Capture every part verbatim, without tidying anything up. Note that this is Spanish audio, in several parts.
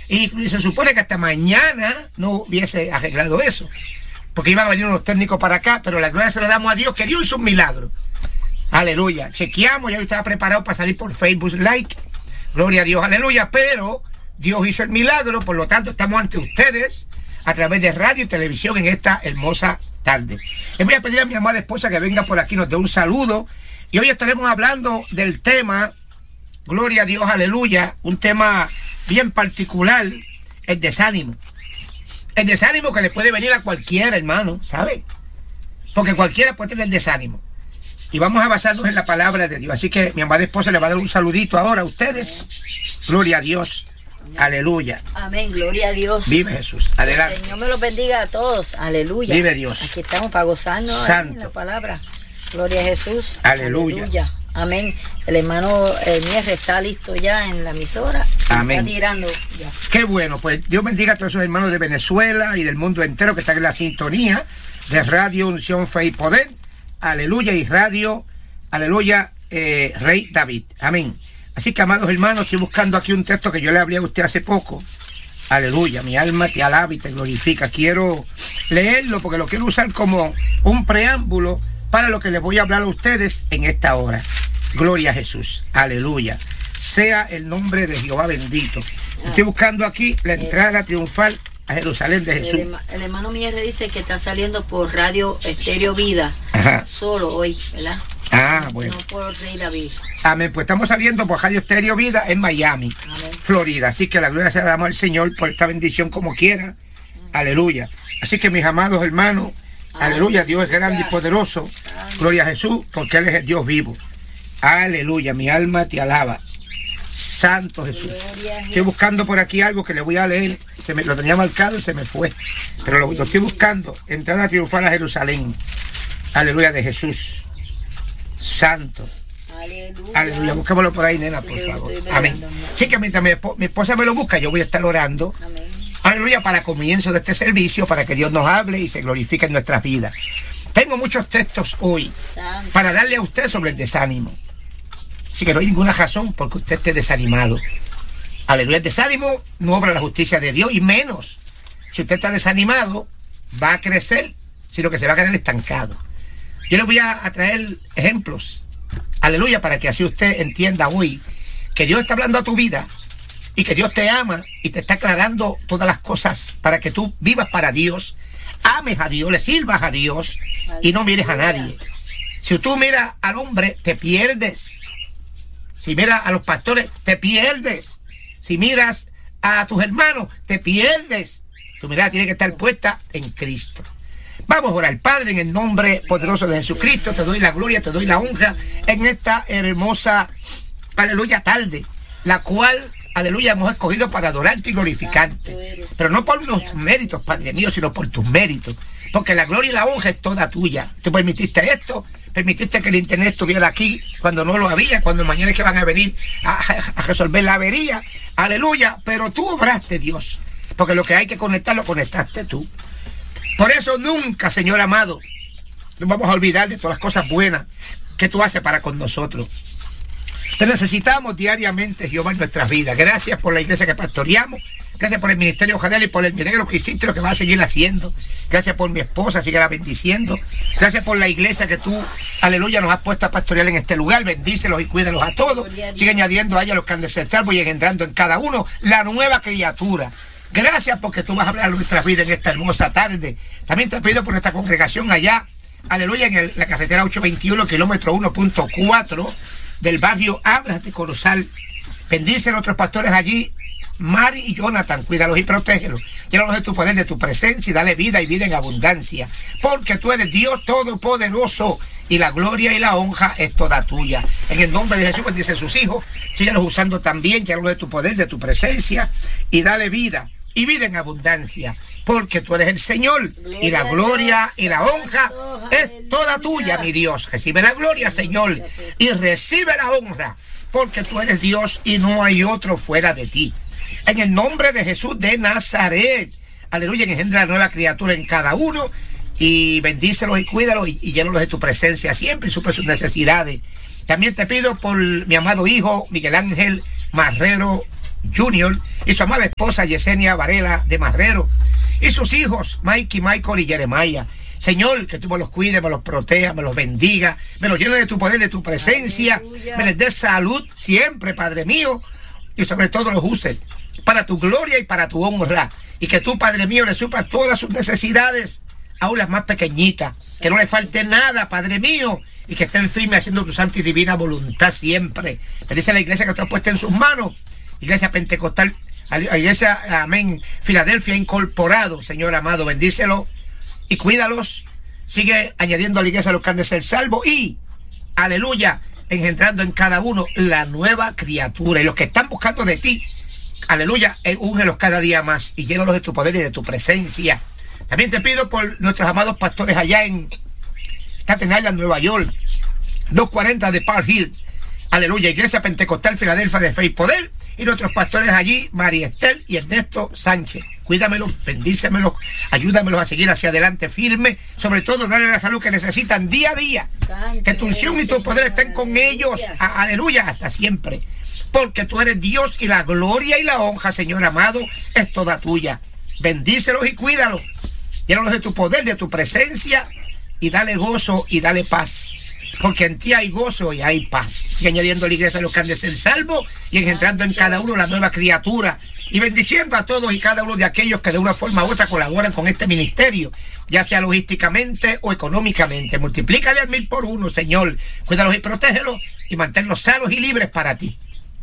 Y se supone que hasta mañana no hubiese arreglado eso, porque iban a venir unos técnicos para acá, pero la gloria se la damos a Dios, que Dios hizo un milagro. Aleluya. Chequeamos, ya yo estaba preparado para salir por Facebook Live. Gloria a Dios, aleluya. Pero Dios hizo el milagro, por lo tanto estamos ante ustedes a través de radio y televisión en esta hermosa tarde. Les voy a pedir a mi amada esposa que venga por aquí, nos dé un saludo. Y hoy estaremos hablando del tema, gloria a Dios, aleluya, un tema bien particular, el desánimo. El desánimo que le puede venir a cualquiera, hermano, ¿sabe? Porque cualquiera puede tener desánimo. Y vamos a basarnos en la palabra de Dios. Así que mi amada esposa le va a dar un saludito ahora a ustedes. Gloria a Dios. Amén. Aleluya. Amén, gloria a Dios. Vive Jesús. Adelante. El Señor me los bendiga a todos. Aleluya. Vive Dios. Aquí estamos para gozarnos en la palabra. Gloria a Jesús. Aleluya. Aleluya. Amén. El hermano eh, Mierre está listo ya en la emisora. Amén. Está tirando ya. Qué bueno. Pues Dios bendiga a todos esos hermanos de Venezuela y del mundo entero que están en la sintonía de Radio Unción, Fe y Poder. Aleluya. Y Radio, aleluya, eh, Rey David. Amén. Así que, amados hermanos, estoy buscando aquí un texto que yo le hablé a usted hace poco. Aleluya, mi alma te alaba y te glorifica. Quiero leerlo porque lo quiero usar como un preámbulo para lo que les voy a hablar a ustedes en esta hora. Gloria a Jesús. Aleluya. Sea el nombre de Jehová bendito. Estoy buscando aquí la entrada triunfal a Jerusalén de Jesús. El, el hermano Mierre dice que está saliendo por Radio Estéreo Vida. Ajá. Solo hoy, ¿verdad? Ah, bueno. No por Rey David. Amén. Pues estamos saliendo por Radio Estéreo Vida en Miami, amén, Florida. Así que la gloria se la damos al Señor por esta bendición como quiera. Mm. Aleluya. Así que mis amados hermanos, aleluya, aleluya, Dios es grande y poderoso. Amén. Gloria a Jesús, porque Él es el Dios vivo. Aleluya, mi alma te alaba. Santo Jesús. Estoy buscando por aquí algo que le voy a leer. Se me, lo tenía marcado y se me fue. Pero lo, lo estoy buscando. Entrada triunfal a Jerusalén. Aleluya de Jesús. Santo. Aleluya. Aleluya. Búscamelo por ahí, nena, por favor. Amén. Sí, que mientras mi, mi esposa me lo busca, yo voy a estar orando. Amén. Aleluya, para comienzo de este servicio, para que Dios nos hable y se glorifique en nuestras vidas. Tengo muchos textos hoy Santo. Para darle a usted sobre el desánimo. Así que no hay ninguna razón porque usted esté desanimado. Aleluya. El desánimo no obra la justicia de Dios, y menos si usted está desanimado, va a crecer, sino que se va a quedar estancado. Yo le voy a, a traer ejemplos. Aleluya, para que así usted entienda hoy que Dios está hablando a tu vida y que Dios te ama y te está aclarando todas las cosas para que tú vivas para Dios, ames a Dios, le sirvas a Dios y no mires a nadie. Si tú miras al hombre, te pierdes. Si miras a los pastores, te pierdes. Si miras a tus hermanos, te pierdes. Tu mirada tiene que estar puesta en Cristo. Vamos a orar. Padre, en el nombre poderoso de Jesucristo, te doy la gloria, te doy la honra en esta hermosa, aleluya, tarde, la cual, aleluya, hemos escogido para adorarte y glorificarte. Pero no por los méritos, Padre mío, sino por tus méritos. Porque la gloria y la honra es toda tuya. Tú permitiste esto. Permitiste que el internet estuviera aquí cuando no lo había, cuando mañana es que van a venir a, a resolver la avería. Aleluya. Pero tú obraste, Dios. Porque lo que hay que conectar, lo conectaste tú. Por eso nunca, Señor amado, nos vamos a olvidar de todas las cosas buenas que tú haces para con nosotros. Te necesitamos diariamente, Jehová, en nuestras vidas. Gracias por la iglesia que pastoreamos. Gracias por el ministerio Jadel y por el milagro que hiciste, lo que vas a seguir haciendo. Gracias por mi esposa, síguela bendiciendo. Gracias por la iglesia que tú, aleluya, nos has puesto a pastorear en este lugar. Bendícelos y cuídalos a todos. Sigue añadiendo a ella los que han de ser salvos y engendrando en cada uno la nueva criatura. Gracias porque tú vas a hablar a nuestras vidas en esta hermosa tarde. También te pido por nuestra congregación allá, aleluya, en el, la carretera ochocientos veintiuno, kilómetro uno punto cuatro del barrio Abras de Corozal. Bendice a nuestros pastores allí, Mari y Jonathan, cuídalos y protégelos. Llénalos de tu poder, de tu presencia, y dale vida y vida en abundancia. Porque tú eres Dios todopoderoso y la gloria y la honra es toda tuya. En el nombre de Jesús, bendice a sus hijos. Síguelos usando también, llénalos de tu poder, de tu presencia, y dale vida y vida en abundancia. Porque tú eres el Señor, y la gloria y la honra es toda tuya, mi Dios. Recibe la gloria, Señor, y recibe la honra, porque tú eres Dios y no hay otro fuera de ti. En el nombre de Jesús de Nazaret, aleluya, engendra la nueva criatura en cada uno, y bendícelos y cuídalos y, y llénalos de tu presencia siempre y suple sus necesidades. También te pido por mi amado hijo Miguel Ángel Marrero junior y su amada esposa Yesenia Varela de Madrero y sus hijos Mikey, Michael y Jeremiah. Señor, que tú me los cuides, me los protejas, me los bendiga, me los llenes de tu poder, de tu presencia, aleluya, me les des salud siempre, Padre mío, y sobre todo los uses para tu gloria y para tu honra, y que tú, Padre mío, le suplas todas sus necesidades, aún las más pequeñitas, que no le falte nada, Padre mío, y que estén firmes haciendo tu santa y divina voluntad siempre. Bendice a la iglesia que tú has puesto en sus manos, iglesia pentecostal, a la iglesia, amén, Filadelfia incorporado, Señor amado, bendícelo y cuídalos. Sigue añadiendo a la iglesia los que han de ser salvos y, aleluya, engendrando en cada uno la nueva criatura. Y los que están buscando de ti, aleluya, úngelos cada día más y llénalos de tu poder y de tu presencia. También te pido por nuestros amados pastores allá en Staten Island, Nueva York, doscientos cuarenta de Park Hill, aleluya, iglesia pentecostal Filadelfia de Fe y Poder, y nuestros pastores allí, María Estel y Ernesto Sánchez. Cuídamelos, bendícemelos, ayúdamelos a seguir hacia adelante firme, sobre todo darle la salud que necesitan día a día. Santo, que tu unción y tu poder estén con ellos, a, aleluya, hasta siempre. Porque tú eres Dios y la gloria y la honra, Señor amado, es toda tuya. Bendícelos y cuídalos. Llénalos de tu poder, de tu presencia, y dale gozo y dale paz. Porque en ti hay gozo y hay paz. Sigue añadiendo a la iglesia los que han de ser salvos y engendrando en cada uno la nueva criatura. Y bendiciendo a todos y cada uno de aquellos que de una forma u otra colaboran con este ministerio, ya sea logísticamente o económicamente. Multiplícale al mil por uno, Señor. Cuídalos y protégelos y manténlos sanos y libres para ti.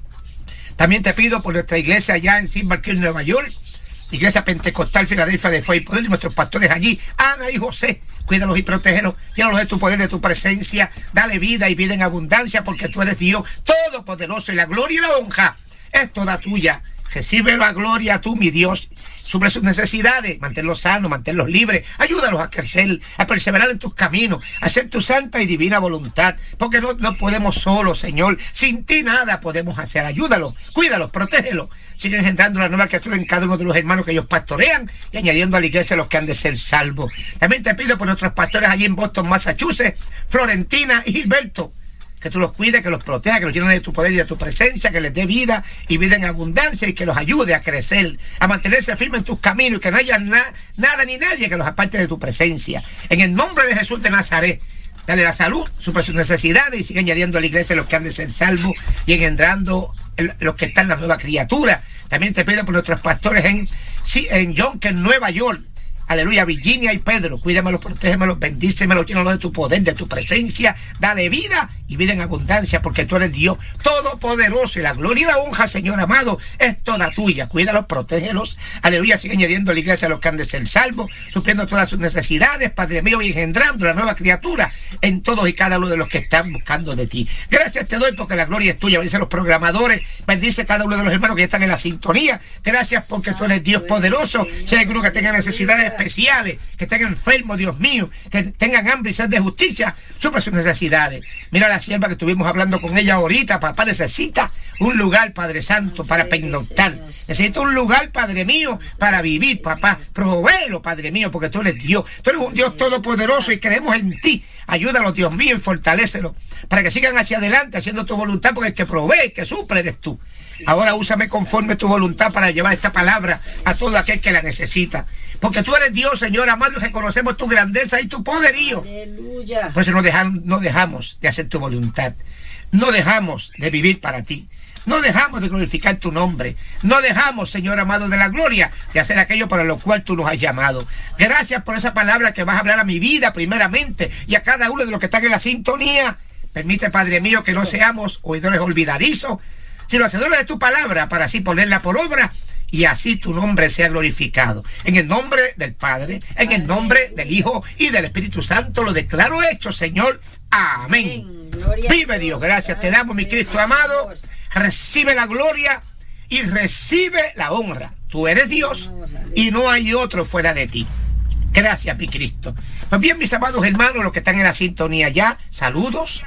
También te pido por nuestra iglesia allá en Silver Creek, Nueva York, iglesia pentecostal Filadelfia de Fe y Poder, y nuestros pastores allí, Ana y José. Cuídalos y protégelos, llénalos de tu poder, de tu presencia, dale vida y vida en abundancia, porque tú eres Dios todopoderoso y la gloria y la honra es toda tuya. Recibe la gloria tú, mi Dios, suple sus necesidades, manténlos sanos, manténlos libres, ayúdalos a crecer, a perseverar en tus caminos, a hacer tu santa y divina voluntad, porque no, no podemos solos, Señor, sin ti nada podemos hacer. Ayúdalos, cuídalos, protégelos, sigue engendrando la nueva criatura en cada uno de los hermanos que ellos pastorean y añadiendo a la iglesia los que han de ser salvos. También te pido por nuestros pastores allí en Boston, Massachusetts, Florentina y Gilberto, que tú los cuides, que los protejas, que los llenes de tu poder y de tu presencia, que les dé vida y vida en abundancia y que los ayude a crecer, a mantenerse firmes en tus caminos y que no haya na nada ni nadie que los aparte de tu presencia. En el nombre de Jesús de Nazaret, dale la salud, supera sus necesidades y sigue añadiendo a la iglesia los que han de ser salvos y engendrando el, los que están en la nueva criatura. También te pido por nuestros pastores en, sí, en Yonkers, Nueva York, aleluya, Virginia y Pedro, cuídamelos, protégemelos, bendícemelos, llénalos de tu poder, de tu presencia, dale vida y vida en abundancia, porque tú eres Dios todopoderoso y la gloria y la honra, Señor amado, es toda tuya. Cuídalos, protégelos, aleluya, sigue añadiendo a la iglesia a los que han de ser salvos, supliendo todas sus necesidades, Padre mío, y engendrando la nueva criatura en todos y cada uno de los que están buscando de ti. Gracias te doy porque la gloria es tuya. Bendice a los programadores, bendice a cada uno de los hermanos que están en la sintonía. Gracias porque tú eres Dios poderoso. Si hay alguno que tenga necesidades especiales, que estén enfermos, Dios mío, que tengan hambre y sed de justicia, supla sus necesidades. Mira la sierva que estuvimos hablando con ella ahorita, papá, necesita un lugar, Padre Santo, para pernoctar. Necesita un lugar, Padre mío, para vivir, papá. Provéelo, Padre mío, porque tú eres Dios. Tú eres un Dios todopoderoso y creemos en ti. Ayúdalos, Dios mío, y fortalécelos para que sigan hacia adelante haciendo tu voluntad, porque el que provee, el que suple eres tú. Ahora úsame conforme tu voluntad para llevar esta palabra a todo aquel que la necesita. Porque tú eres Dios, Señor amado, y reconocemos tu grandeza y tu poderío. Aleluya. Por eso no dejamos, no dejamos de hacer tu voluntad. No dejamos de vivir para ti. No dejamos de glorificar tu nombre. No dejamos, Señor amado, de la gloria, de hacer aquello para lo cual tú nos has llamado. Gracias por esa palabra que vas a hablar a mi vida primeramente y a cada uno de los que están en la sintonía. Permite, Padre mío, que no seamos oidores olvidadizos, sino hacedores de tu palabra para así ponerla por obra y así tu nombre sea glorificado. En el nombre del Padre, en el nombre del Hijo y del Espíritu Santo lo declaro hecho, Señor. Amén. Vive Dios. Gracias te damos, mi Cristo amado. Recibe la gloria y recibe la honra. Tú eres Dios y no hay otro fuera de ti. Gracias, mi Cristo. Pues bien, mis amados hermanos, los que están en la sintonía ya, saludos.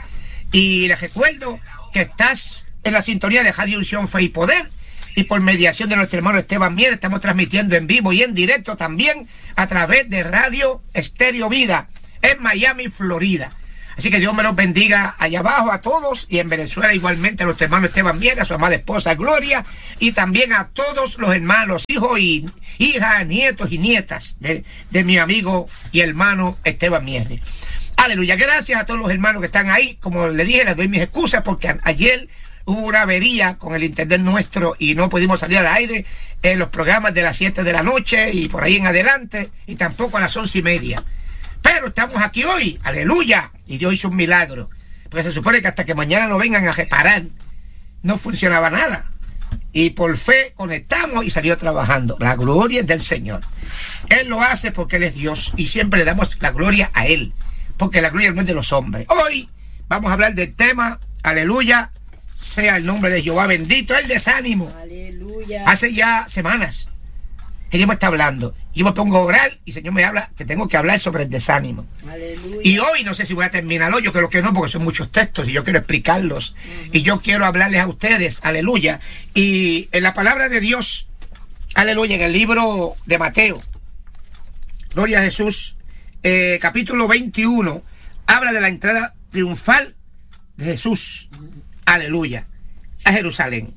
Y les recuerdo que estás en la sintonía de Radio Unción, Fe y Poder. Y por mediación de nuestro hermano Esteban Mier, estamos transmitiendo en vivo y en directo también a través de Radio Estéreo Vida en Miami, Florida. Así que Dios me los bendiga allá abajo a todos, y en Venezuela igualmente a nuestro hermano Esteban Mier, a su amada esposa Gloria, y también a todos los hermanos, hijos y hijas, nietos y nietas de, de mi amigo y hermano Esteban Mier. Aleluya, gracias a todos los hermanos que están ahí. Como le dije, les doy mis excusas porque a, ayer hubo una avería con el internet nuestro y no pudimos salir al aire en los programas de las siete de la noche y por ahí en adelante, y tampoco a las once y media. Pero estamos aquí hoy, aleluya, y Dios hizo un milagro, porque se supone que hasta que mañana no vengan a reparar no funcionaba nada, y por fe conectamos y salió trabajando. La gloria es del Señor. Él lo hace porque Él es Dios y siempre le damos la gloria a Él, porque la gloria no es de los hombres. Hoy vamos a hablar del tema, aleluya, sea el nombre de Jehová bendito, el desánimo. Aleluya. Hace ya semanas que Dios me está hablando. Yo me pongo a orar y el Señor me habla que tengo que hablar sobre el desánimo. Aleluya. Y hoy no sé si voy a terminarlo, yo creo que no, porque son muchos textos y yo quiero explicarlos. Uh-huh. Y yo quiero hablarles a ustedes, aleluya. Y en la palabra de Dios, aleluya, en el libro de Mateo, gloria a Jesús, eh, capítulo veintiuno, habla de la entrada triunfal de Jesús, uh-huh. aleluya, a Jerusalén.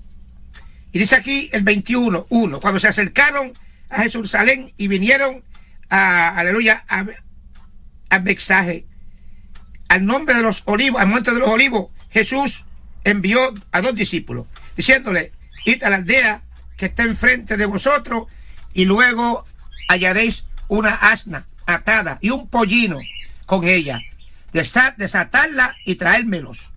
Y dice aquí el veintiuno, uno, cuando se acercaron a Jerusalén y vinieron a, aleluya, a, a Betfagé, al nombre de los olivos, al monte de los olivos, Jesús envió a dos discípulos, diciéndole, id a la aldea que está enfrente de vosotros, y luego hallaréis una asna atada y un pollino con ella, desatarla y traérmelos.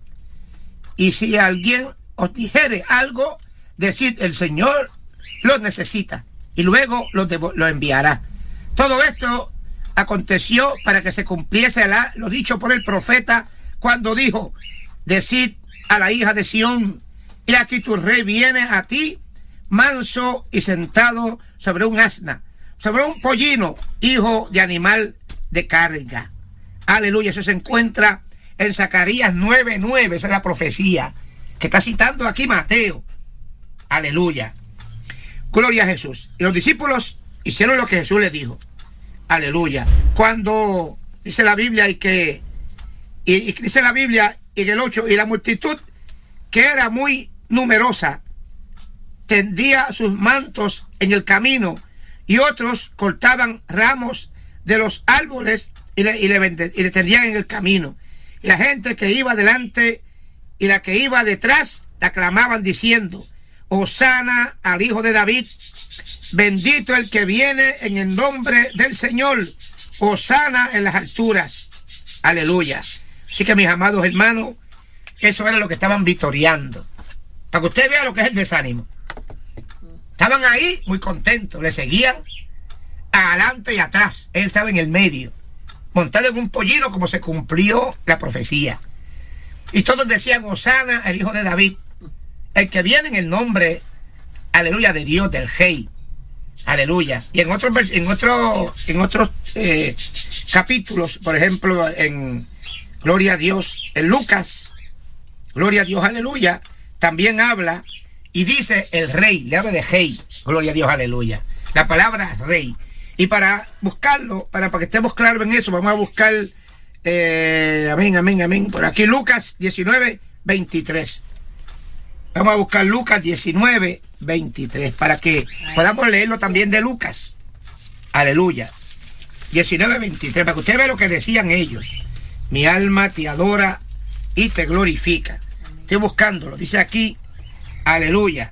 Y si alguien os dijere algo, decid, el Señor los necesita, y luego los, los enviará. Todo esto aconteció para que se cumpliese la, lo dicho por el profeta, cuando dijo, decid a la hija de Sión, y aquí tu rey viene a ti, manso y sentado sobre un asna, sobre un pollino, hijo de animal de carga. Aleluya, eso se encuentra en Zacarías nueve nueve, esa es la profecía que está citando aquí Mateo. Aleluya, gloria a Jesús. Y los discípulos hicieron lo que Jesús les dijo. Aleluya. Cuando dice la Biblia y que y, y dice la Biblia en el ocho, y la multitud, que era muy numerosa, tendía sus mantos en el camino, y otros cortaban ramos de los árboles y le, y le, vende, y le tendían en el camino. Y la gente que iba delante y la que iba detrás la clamaban diciendo, Hosana al Hijo de David, bendito el que viene en el nombre del Señor, Hosana en las alturas. Aleluya. Así que mis amados hermanos, eso era lo que estaban victoriando, para que usted vea lo que es el desánimo. Estaban ahí muy contentos, le seguían adelante y atrás, él estaba en el medio, montado en un pollino, como se cumplió la profecía. Y todos decían, Hosana el Hijo de David, el que viene en el nombre, aleluya, de Dios, del Rey. Aleluya. Y en otros en otro, en otros eh, capítulos, por ejemplo, en gloria a Dios, en Lucas, gloria a Dios, aleluya, también habla y dice el Rey, le habla de Rey, gloria a Dios, aleluya. La palabra Rey. Y para buscarlo, para, para que estemos claros en eso, vamos a buscar, eh, amén, amén, amén, por aquí Lucas diecinueve veintitrés. Vamos a buscar Lucas diecinueve veintitrés para que podamos leerlo también de Lucas. Aleluya. diecinueve veintitrés, para que usted vea lo que decían ellos. Mi alma te adora y te glorifica. Estoy buscándolo. Dice aquí, aleluya.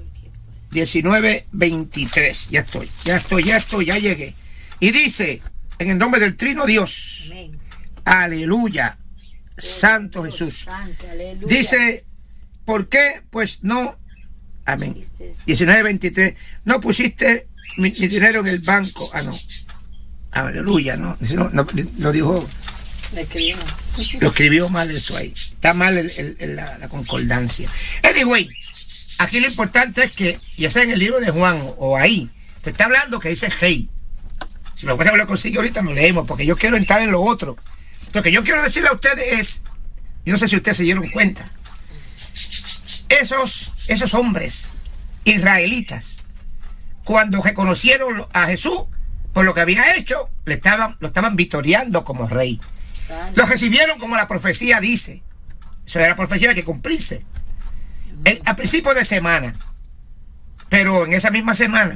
diecinueve veintitrés. Ya estoy, ya estoy, ya estoy, ya llegué. Y dice, en el nombre del Trino Dios. Amén. Aleluya. Santo Jesús. Santo, aleluya. Dice, ¿por qué? Pues no, amén, diecinueve veintitrés, no pusiste mi, mi dinero en el banco. Ah, no, aleluya, no, no, no lo dijo, lo escribió mal eso ahí, está mal el, el, el, la, la concordancia. Anyway, aquí lo importante es que, ya sea en el libro de Juan o, o ahí, te está hablando que dice Hey. Si lo lo consigue ahorita lo leemos, porque yo quiero entrar en lo otro. Lo que yo quiero decirle a ustedes es, yo no sé si ustedes se dieron cuenta, Esos, esos hombres israelitas, cuando reconocieron a Jesús por lo que había hecho, le estaban, lo estaban victoriando como rey. Lo recibieron como la profecía dice. Eso era la profecía que cumplirse. El, a principio de semana. Pero en esa misma semana,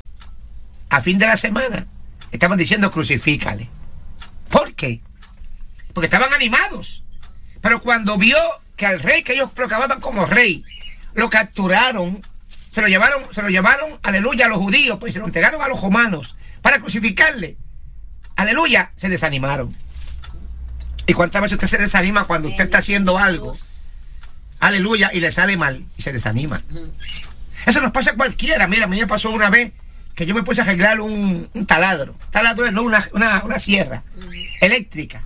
a fin de la semana, estaban diciendo crucifícale. ¿Por qué? Porque estaban animados. Pero cuando vio que al rey que ellos proclamaban como rey, lo capturaron, se lo llevaron, se lo llevaron, aleluya, a los judíos, pues se lo entregaron a los romanos para crucificarle. Aleluya, se desanimaron. ¿Y cuántas veces usted se desanima cuando usted está haciendo algo? Aleluya, y le sale mal y se desanima. Eso nos pasa a cualquiera. Mira, a mí me pasó una vez que yo me puse a arreglar un, un taladro. Taladro es no, una, una, una sierra eléctrica.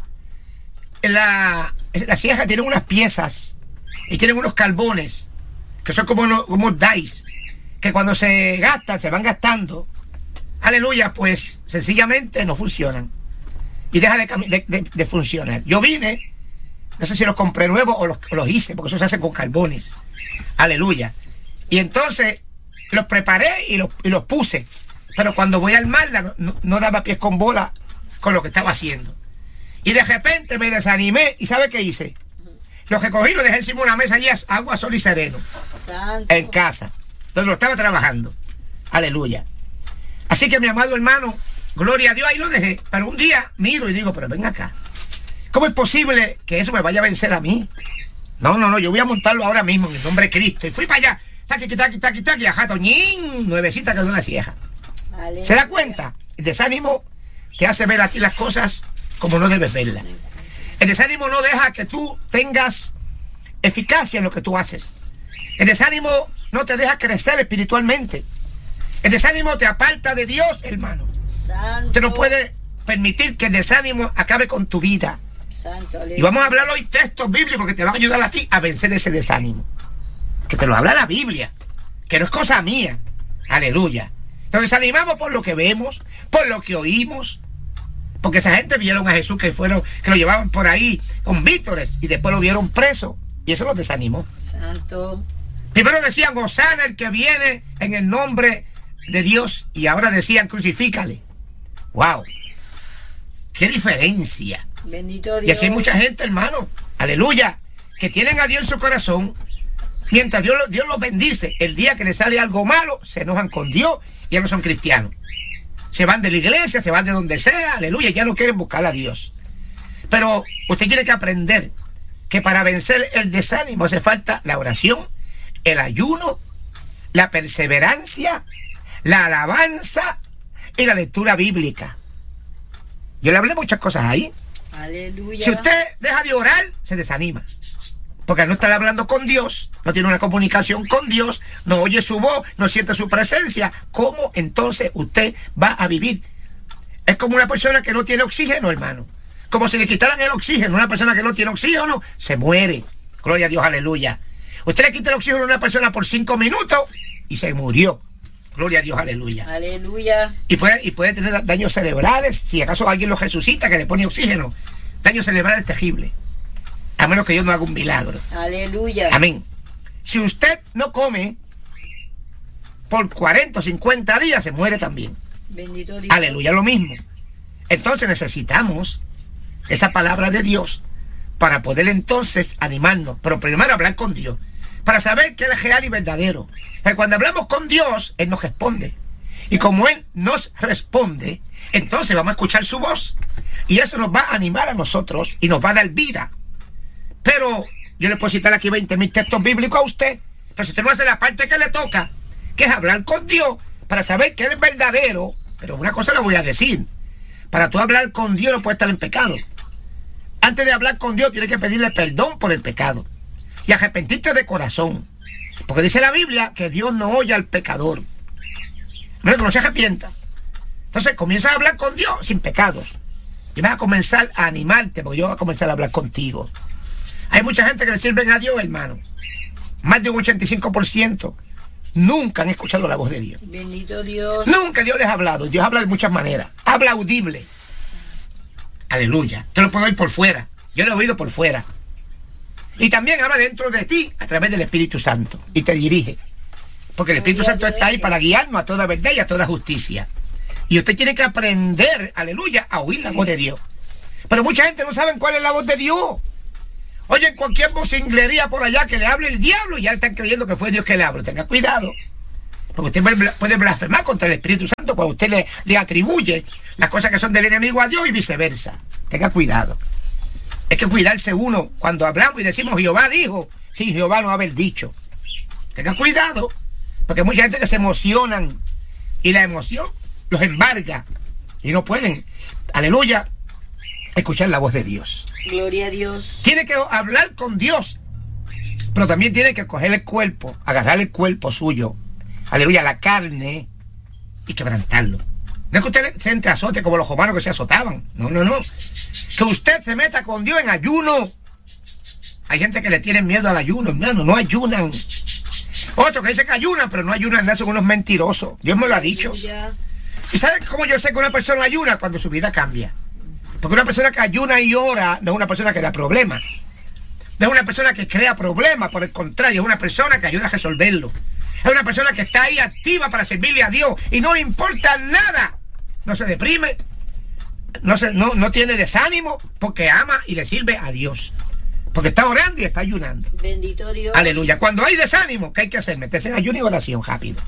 La, la sierra tiene unas piezas y tienen unos carbones que son como, unos, como dice, que cuando se gastan, se van gastando. Aleluya, pues sencillamente no funcionan. Y deja de, de, de, de funcionar. Yo vine, no sé si los compré nuevos o los, los hice, porque eso se hace con carbones. Aleluya. Y entonces los preparé y los, y los puse. Pero cuando voy a armarla, no, no, no daba pies con bola con lo que estaba haciendo. Y de repente me desanimé. ¿Y sabe qué hice? Lo que cogí, lo dejé encima de una mesa allí, agua, sol y sereno. Santo. En casa, donde lo estaba trabajando. Aleluya. Así que mi amado hermano, gloria a Dios, ahí lo dejé. Pero un día miro y digo, pero ven acá. ¿Cómo es posible que eso me vaya a vencer a mí? No, no, no, yo voy a montarlo ahora mismo en el nombre de Cristo. Y fui para allá. Taqui, taqui, taqui, taqui, ajá, toñín, nuevecita quedó una sieja. Aleluya. ¿Se da cuenta? El desánimo te hace ver a ti las cosas como no debes verlas. El desánimo no deja que tú tengas eficacia en lo que tú haces. El desánimo no te deja crecer espiritualmente. El desánimo te aparta de Dios, hermano. Santo. Usted no puede permitir que el desánimo acabe con tu vida. Santo, y vamos a hablar hoy textos bíblicos que te van a ayudar a ti a vencer ese desánimo. Que te lo habla la Biblia, que no es cosa mía. Aleluya. Nos desanimamos por lo que vemos, por lo que oímos. Porque esa gente vieron a Jesús que fueron, que lo llevaban por ahí con vítores y después lo vieron preso. Y eso los desanimó. Santo. Primero decían, Hosana el que viene en el nombre de Dios. Y ahora decían, crucifícale. Wow. Qué diferencia. Bendito Dios. Y así hay mucha gente, hermano. Aleluya. Que tienen a Dios en su corazón. Mientras Dios, Dios los bendice, el día que les sale algo malo, se enojan con Dios y ya no son cristianos. Se van de la iglesia, se van de donde sea, aleluya, ya no quieren buscar a Dios. Pero usted tiene que aprender que para vencer el desánimo hace falta la oración, el ayuno, la perseverancia, la alabanza y la lectura bíblica. Yo le hablé muchas cosas ahí. Aleluya. Si usted deja de orar, se desanima. Porque al no estar hablando con Dios, no tiene una comunicación con Dios, no oye su voz, no siente su presencia, ¿cómo entonces usted va a vivir? Es como una persona que no tiene oxígeno, hermano. Como si le quitaran el oxígeno. Una persona que no tiene oxígeno se muere. Gloria a Dios, aleluya. Usted le quita el oxígeno a una persona por cinco minutos y se murió. Gloria a Dios, aleluya. Aleluya. Y puede, y puede tener daños cerebrales, si acaso alguien lo resucita, que le pone oxígeno. Daños cerebrales terribles. A menos que Dios no haga un milagro. Aleluya. Amén. Si usted no come por cuarenta o cincuenta días, se muere también. Bendito Dios. Aleluya, lo mismo. Entonces necesitamos esa palabra de Dios para poder entonces animarnos. Pero primero hablar con Dios, para saber que Él es real y verdadero. Pero cuando hablamos con Dios, Él nos responde. Sí. Y como Él nos responde, entonces vamos a escuchar su voz. Y eso nos va a animar a nosotros y nos va a dar vida. Pero yo le puedo citar aquí veinte mil textos bíblicos a usted, pero si usted no hace la parte que le toca, que es hablar con Dios, para saber que Él es verdadero. Pero una cosa le voy a decir, para tú hablar con Dios no puedes estar en pecado. Antes de hablar con Dios tienes que pedirle perdón por el pecado y arrepentirte de corazón, porque dice la Biblia que Dios no oye al pecador, no, que no se arrepienta. Entonces comienza a hablar con Dios sin pecados y vas a comenzar a animarte, porque Dios va a comenzar a hablar contigo. Hay mucha gente que le sirven a Dios, hermano. Más de un ochenta y cinco por ciento nunca han escuchado la voz de Dios. Bendito Dios. Nunca Dios les ha hablado. Dios habla de muchas maneras. Habla audible. Aleluya. Yo lo puedo oír por fuera. Yo lo he oído por fuera. Y también habla dentro de ti a través del Espíritu Santo. Y te dirige. Porque el Espíritu Santo está ahí para guiarnos a toda verdad y a toda justicia. Y usted tiene que aprender, aleluya, a oír la voz de Dios. Pero mucha gente no sabe cuál es la voz de Dios. Oye, cualquier vocinglería por allá que le hable el diablo, ya están creyendo que fue Dios que le habló. Tenga cuidado. Porque usted puede blasfemar contra el Espíritu Santo cuando usted le, le atribuye las cosas que son del enemigo a Dios y viceversa. Tenga cuidado. Hay que cuidarse uno cuando hablamos y decimos Jehová dijo, sin Jehová no haber dicho. Tenga cuidado, porque hay mucha gente que se emocionan y la emoción los embarga y no pueden, aleluya, escuchar la voz de Dios. Gloria a Dios. Tiene que hablar con Dios, pero también tiene que coger el cuerpo, agarrar el cuerpo suyo, aleluya, la carne, y quebrantarlo. No es que usted se entre azote como los romanos que se azotaban. No, no, no. Que usted se meta con Dios en ayuno. Hay gente que le tiene miedo al ayuno, hermano. No ayunan. Otro que dice que ayunan, pero no ayunan, nada, son unos mentirosos. Dios me lo ha dicho. ¿Y sabe cómo yo sé que una persona ayuna? Cuando su vida cambia. Porque una persona que ayuna y ora no es una persona que da problemas. No es una persona que crea problemas, por el contrario, es una persona que ayuda a resolverlo. Es una persona que está ahí activa para servirle a Dios y no le importa nada. No se deprime, no, se, no, no tiene desánimo porque ama y le sirve a Dios. Porque está orando y está ayunando. Bendito Dios. Aleluya. Cuando hay desánimo, ¿qué hay que hacer? Meterse en ayuno y oración rápido.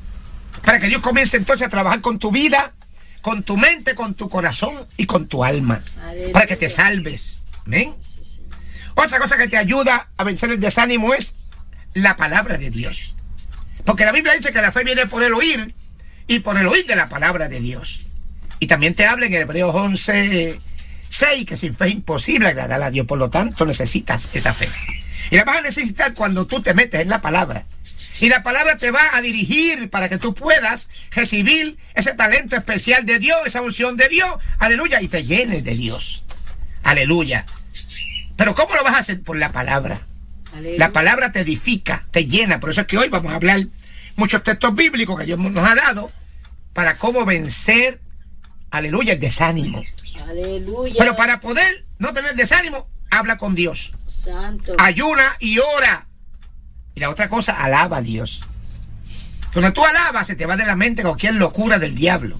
Para que Dios comience entonces a trabajar con tu vida, con tu mente, con tu corazón y con tu alma. Aleluya. Para que te salves. ¿Ven? Sí, sí. Otra cosa que te ayuda a vencer el desánimo es la palabra de Dios. Porque la Biblia dice que la fe viene por el oír y por el oír de la palabra de Dios. Y también te habla en Hebreos once, seis, que sin fe es imposible agradar a Dios. Por lo tanto, necesitas esa fe. Y la vas a necesitar cuando tú te metes en la palabra. Y la palabra te va a dirigir para que tú puedas recibir ese talento especial de Dios, esa unción de Dios. Aleluya. Y te llenes de Dios. Aleluya. Pero ¿cómo lo vas a hacer? Por la palabra. Aleluya. La palabra te edifica, te llena. Por eso es que hoy vamos a hablar muchos textos bíblicos que Dios nos ha dado para cómo vencer, aleluya, el desánimo. Aleluya. Pero para poder no tener desánimo, habla con Dios. Santo. Ayuna y ora. Y la otra cosa, alaba a Dios. Cuando tú alabas, se te va de la mente cualquier locura del diablo.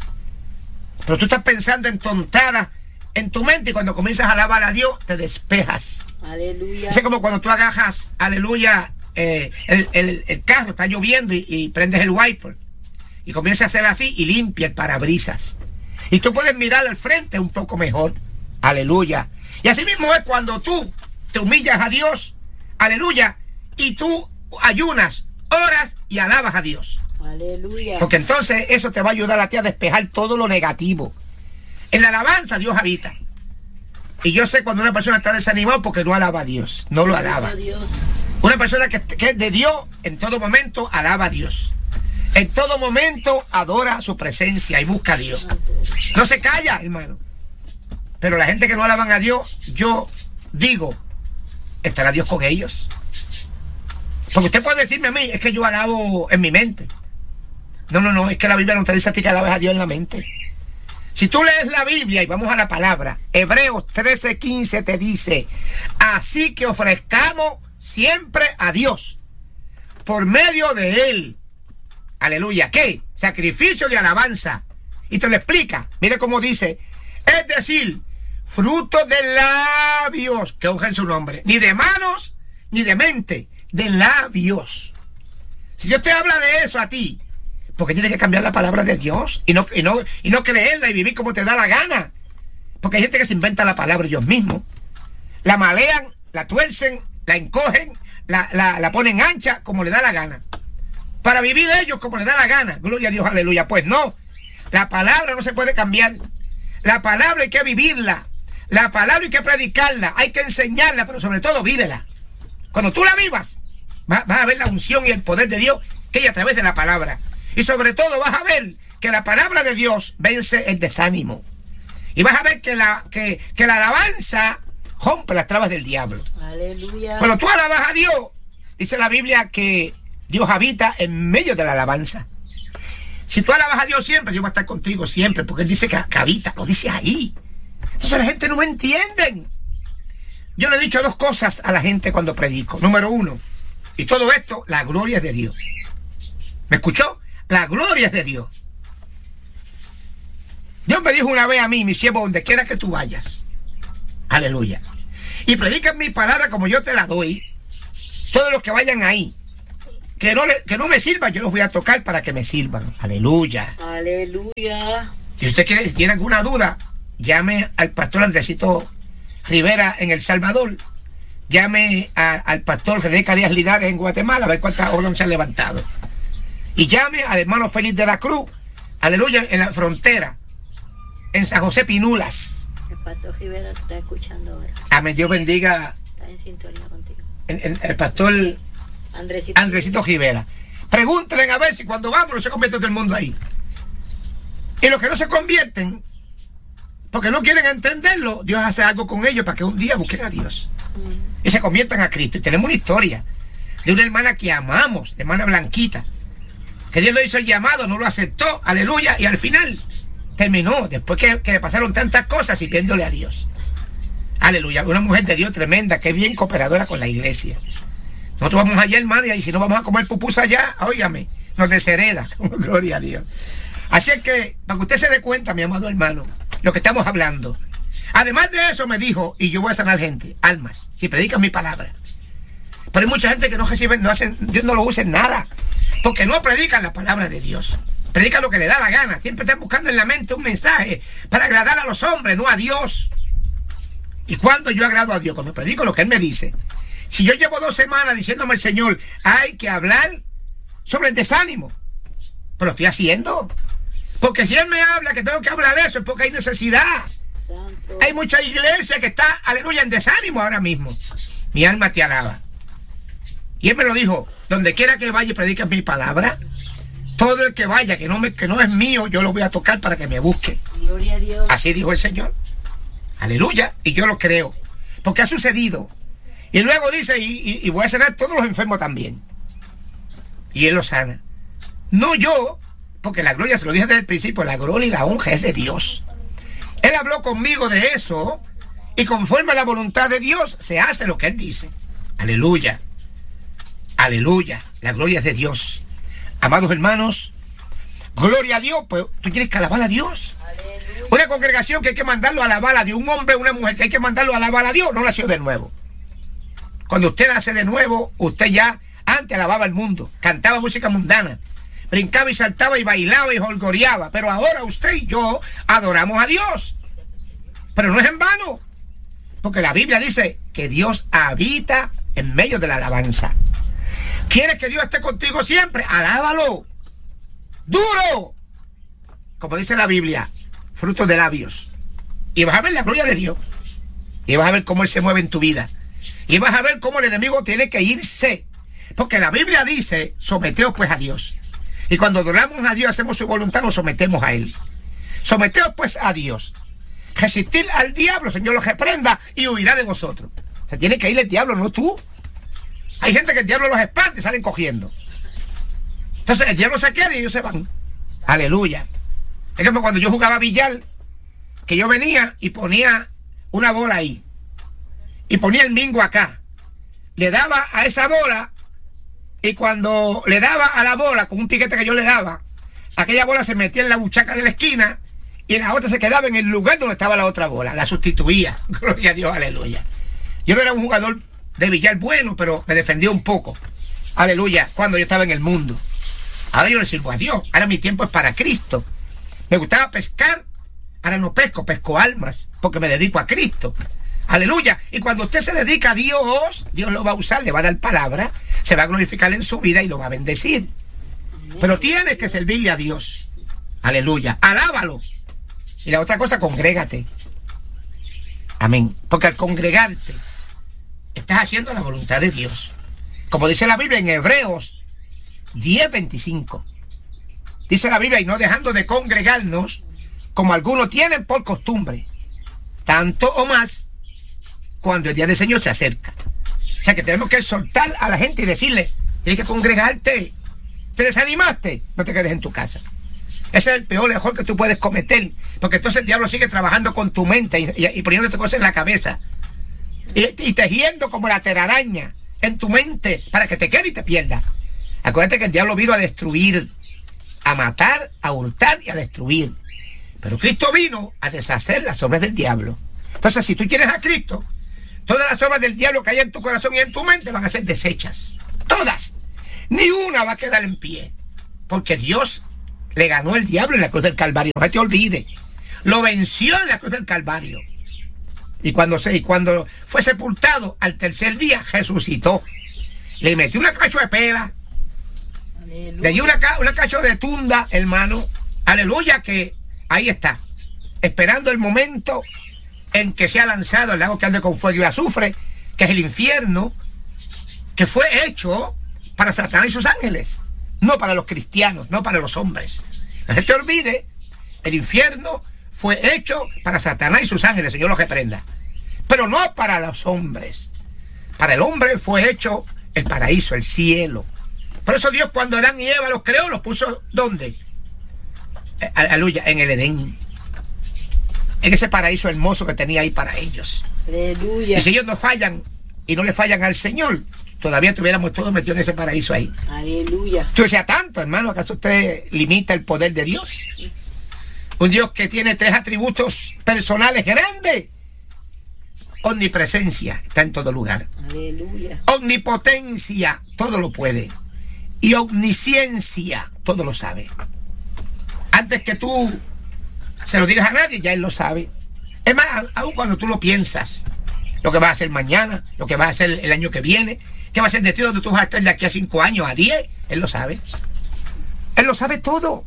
Pero tú estás pensando en tontadas en tu mente y cuando comienzas a alabar a Dios, te despejas. Aleluya. Es como cuando tú agarras, aleluya, eh, el, el, el carro, está lloviendo y, y prendes el wiper. Y comienza a hacer así y limpia el parabrisas. Y tú puedes mirar al frente un poco mejor. Aleluya. Y así mismo es cuando tú te humillas a Dios. Aleluya. Y tú ayunas, oras y alabas a Dios. Aleluya. Porque entonces eso te va a ayudar a ti a despejar todo lo negativo. En la alabanza Dios habita. Y yo sé cuando una persona está desanimada porque no alaba a Dios. No lo alaba. Dios. Una persona que, que es de Dios en todo momento alaba a Dios. En todo momento adora su presencia y busca a Dios. No se calla, hermano. Pero la gente que no alaban a Dios, yo digo, ¿estará Dios con ellos? Porque usted puede decirme a mí, es que yo alabo en mi mente. No, no, no, es que la Biblia no te dice a ti que alabes a Dios en la mente. Si tú lees la Biblia y vamos a la palabra, Hebreos trece, quince te dice, así que ofrezcamos siempre a Dios por medio de Él. Aleluya, ¿qué? Sacrificio de alabanza. Y te lo explica, mire cómo dice, es decir, fruto de labios que ungen su nombre, ni de manos, ni de mente, de labios. Si Dios te habla de eso a ti, porque tienes que cambiar la palabra de Dios y no, y no, y no creerla y vivir como te da la gana. Porque hay gente que se inventa la palabra ellos mismos. La malean, la tuercen, la encogen, la, la, la ponen ancha como le da la gana. Para vivir ellos como le da la gana. Gloria a Dios, aleluya. Pues no, la palabra no se puede cambiar. La palabra hay que vivirla. La palabra hay que predicarla, hay que enseñarla, pero sobre todo vívela. Cuando tú la vivas, vas, vas a ver la unción y el poder de Dios que hay a través de la palabra. Y sobre todo vas a ver que la palabra de Dios vence el desánimo. Y vas a ver que la, que, que la alabanza rompe las trabas del diablo. Aleluya. Cuando tú alabas a Dios, dice la Biblia que Dios habita en medio de la alabanza. Si tú alabas a Dios siempre, Dios va a estar contigo siempre, porque Él dice que, que habita, lo dice ahí. Entonces la gente no me entiende. Yo le he dicho dos cosas a la gente cuando predico. Número uno, y todo esto, la gloria es de Dios. ¿Me escuchó? La gloria es de Dios. Dios me dijo una vez a mí, mi siervo, donde quiera que tú vayas, Aleluya. Y predican mi palabra como yo te la doy. Todos los que vayan ahí, que no, le, que no me sirvan, yo los voy a tocar para que me sirvan. Aleluya. Aleluya. Si usted quiere, si tiene alguna duda, llame al pastor Andresito Rivera en El Salvador. Llame a, al pastor René Carías Linares en Guatemala, a ver cuántas olas se han levantado. Y llame al hermano Félix de la Cruz, aleluya, en la frontera, en San José Pinulas. El pastor Rivera está escuchando ahora. Amén, Dios bendiga. Está en sintonía contigo. El, el, el pastor Andresito, Andresito Rivera. Pregúntenle a ver si cuando vamos no se convierte todo el mundo ahí. Y los que no se convierten, porque no quieren entenderlo, Dios hace algo con ellos para que un día busquen a Dios. Mm. Y se conviertan a Cristo. Y tenemos una historia de una hermana que amamos, la hermana Blanquita, que Dios le hizo el llamado, no lo aceptó, aleluya, y al final terminó, después que, que le pasaron tantas cosas, sirviéndole a Dios. Aleluya, una mujer de Dios tremenda, que es bien cooperadora con la iglesia. Nosotros vamos allá, hermano, y si no vamos a comer pupusas allá, óigame, nos deshereda, gloria a Dios. Así es que, para que usted se dé cuenta, mi amado hermano, lo que estamos hablando. Además de eso me dijo, y yo voy a sanar gente, almas, si predican mi palabra. Pero hay mucha gente que no reciben, no hacen, Dios no lo usa en nada, porque no predican la palabra de Dios. Predican lo que le da la gana. Siempre están buscando en la mente un mensaje para agradar a los hombres, no a Dios. ¿Y cuando yo agrado a Dios? Cuando predico lo que Él me dice. Si yo llevo dos semanas diciéndome al Señor, hay que hablar sobre el desánimo, pero lo estoy haciendo. Porque si Él me habla que tengo que hablar eso, es porque hay necesidad. Santo. Hay mucha iglesia que está, aleluya, en desánimo ahora mismo. Mi alma te alaba. Y Él me lo dijo, donde quiera que vaya y predique mi palabra, todo el que vaya, que no, me, que no es mío, yo lo voy a tocar para que me busque. Gloria a Dios. Así dijo el Señor. Aleluya. Y yo lo creo. Porque ha sucedido. Y luego dice, y, y, y voy a sanar todos los enfermos también. Y Él los sana. No yo, porque la gloria, se lo dije desde el principio, la gloria y la honra es de Dios. Él habló conmigo de eso, y conforme a la voluntad de Dios, se hace lo que Él dice. Aleluya. Aleluya. La gloria es de Dios. Amados hermanos, gloria a Dios, pues tú tienes que alabar a Dios. Aleluya. Una congregación que hay que mandarlo a alabar a Dios, un hombre o una mujer que hay que mandarlo a alabar a Dios, no nació de nuevo. Cuando usted nace de nuevo, usted ya antes alababa al mundo, cantaba música mundana, brincaba y saltaba y bailaba y jolgoreaba, pero ahora usted y yo adoramos a Dios. Pero no es en vano, porque la Biblia dice que Dios habita en medio de la alabanza. ¿Quieres que Dios esté contigo siempre? Alábalo. Duro. Como dice la Biblia, frutos de labios. Y vas a ver la gloria de Dios. Y vas a ver cómo Él se mueve en tu vida. Y vas a ver cómo el enemigo tiene que irse. Porque la Biblia dice, someteos pues a Dios. Y cuando adoramos a Dios, hacemos su voluntad, nos sometemos a Él. Someteos pues a Dios. Resistir al diablo, Señor, lo reprenda y huirá de vosotros. Se tiene que ir el diablo, no tú. Hay gente que el diablo los espanta y salen cogiendo. Entonces el diablo se queda y ellos se van. Aleluya. Es como cuando yo jugaba billar, que yo venía y ponía una bola ahí. Y ponía el mingo acá. Le daba a esa bola, y cuando le daba a la bola, con un piquete que yo le daba, aquella bola se metía en la buchaca de la esquina, y la otra se quedaba en el lugar donde estaba la otra bola. La sustituía. Gloria a Dios, aleluya. Yo no era un jugador de billar bueno, pero me defendió un poco. Aleluya, cuando yo estaba en el mundo. Ahora yo le sirvo a Dios. Ahora mi tiempo es para Cristo. Me gustaba pescar, ahora no pesco, pesco almas, porque me dedico a Cristo. Aleluya. Y cuando usted se dedica a Dios, Dios lo va a usar, le va a dar palabra, se va a glorificar en su vida y lo va a bendecir. Pero tienes que servirle a Dios. Aleluya. Alábalo. Y la otra cosa, congrégate. Amén. Porque al congregarte, estás haciendo la voluntad de Dios. Como dice la Biblia en Hebreos diez veinticinco. Dice la Biblia, y no dejando de congregarnos, como algunos tienen por costumbre, tanto o más, cuando el día del Señor se acerca. O sea que tenemos que soltar a la gente y decirle, tienes que congregarte. ¿Te desanimaste? No te quedes en tu casa. Ese es el peor error que tú puedes cometer, porque entonces el diablo sigue trabajando con tu mente y, y, y poniéndote cosas en la cabeza. Y, y tejiendo como la telaraña en tu mente para que te quede y te pierda. Acuérdate que el diablo vino a destruir, a matar, a hurtar y a destruir. Pero Cristo vino a deshacer las obras del diablo. Entonces, si tú tienes a Cristo, todas las obras del diablo que hay en tu corazón y en tu mente van a ser deshechas. Todas. Ni una va a quedar en pie. Porque Dios le ganó el diablo en la cruz del Calvario. No se te olvide. Lo venció en la cruz del Calvario. Y cuando, se, y cuando fue sepultado, al tercer día, resucitó. Le metió una cacho de pela. Aleluya. Le dio una, una cacho de tunda, hermano. Aleluya, que ahí está. Esperando el momento en que sea lanzado el lago que arde con fuego y azufre, que es el infierno, que fue hecho para Satanás y sus ángeles. No para los cristianos, no para los hombres. No se te olvide, el infierno fue hecho para Satanás y sus ángeles, Señor los reprenda. Pero no para los hombres. Para el hombre fue hecho el paraíso, el cielo. Por eso Dios, cuando Adán y Eva los creó, los puso ¿dónde? Aleluya, en el Edén. En ese paraíso hermoso que tenía ahí para ellos. Aleluya. Y si ellos no fallan y no le fallan al Señor, todavía estuviéramos todos metidos en ese paraíso ahí. Aleluya. Tú decías tanto, hermano, ¿acaso usted limita el poder de Dios? Un Dios que tiene tres atributos personales grandes. Omnipresencia, está en todo lugar. Aleluya. Omnipotencia, todo lo puede. Y omnisciencia, todo lo sabe. Antes que tú se lo digas a nadie, ya Él lo sabe. Es más, aun cuando tú lo piensas, lo que vas a hacer mañana, lo que vas a hacer el año que viene, qué va a ser de ti, donde tú vas a estar de aquí a cinco años, a diez, Él lo sabe. Él lo sabe todo.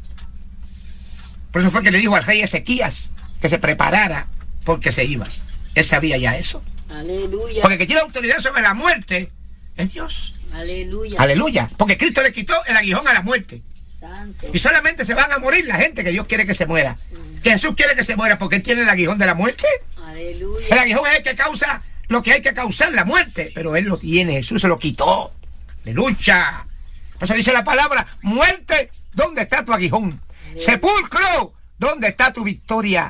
Por eso fue que le dijo al rey Ezequías que se preparara porque se iba. Él sabía ya eso. Aleluya. Porque el que tiene autoridad sobre la muerte es Dios. Aleluya. Aleluya. Porque Cristo le quitó el aguijón a la muerte. Santo. Y solamente se van a morir la gente que Dios quiere que se muera. Mm. Que Jesús quiere que se muera porque Él tiene el aguijón de la muerte. Aleluya. El aguijón es el que causa lo que hay que causar, la muerte. Pero Él lo tiene, Jesús se lo quitó. Aleluya. Por eso dice la palabra, muerte, ¿dónde está tu aguijón? Aleluya. Sepulcro, ¿dónde está tu victoria?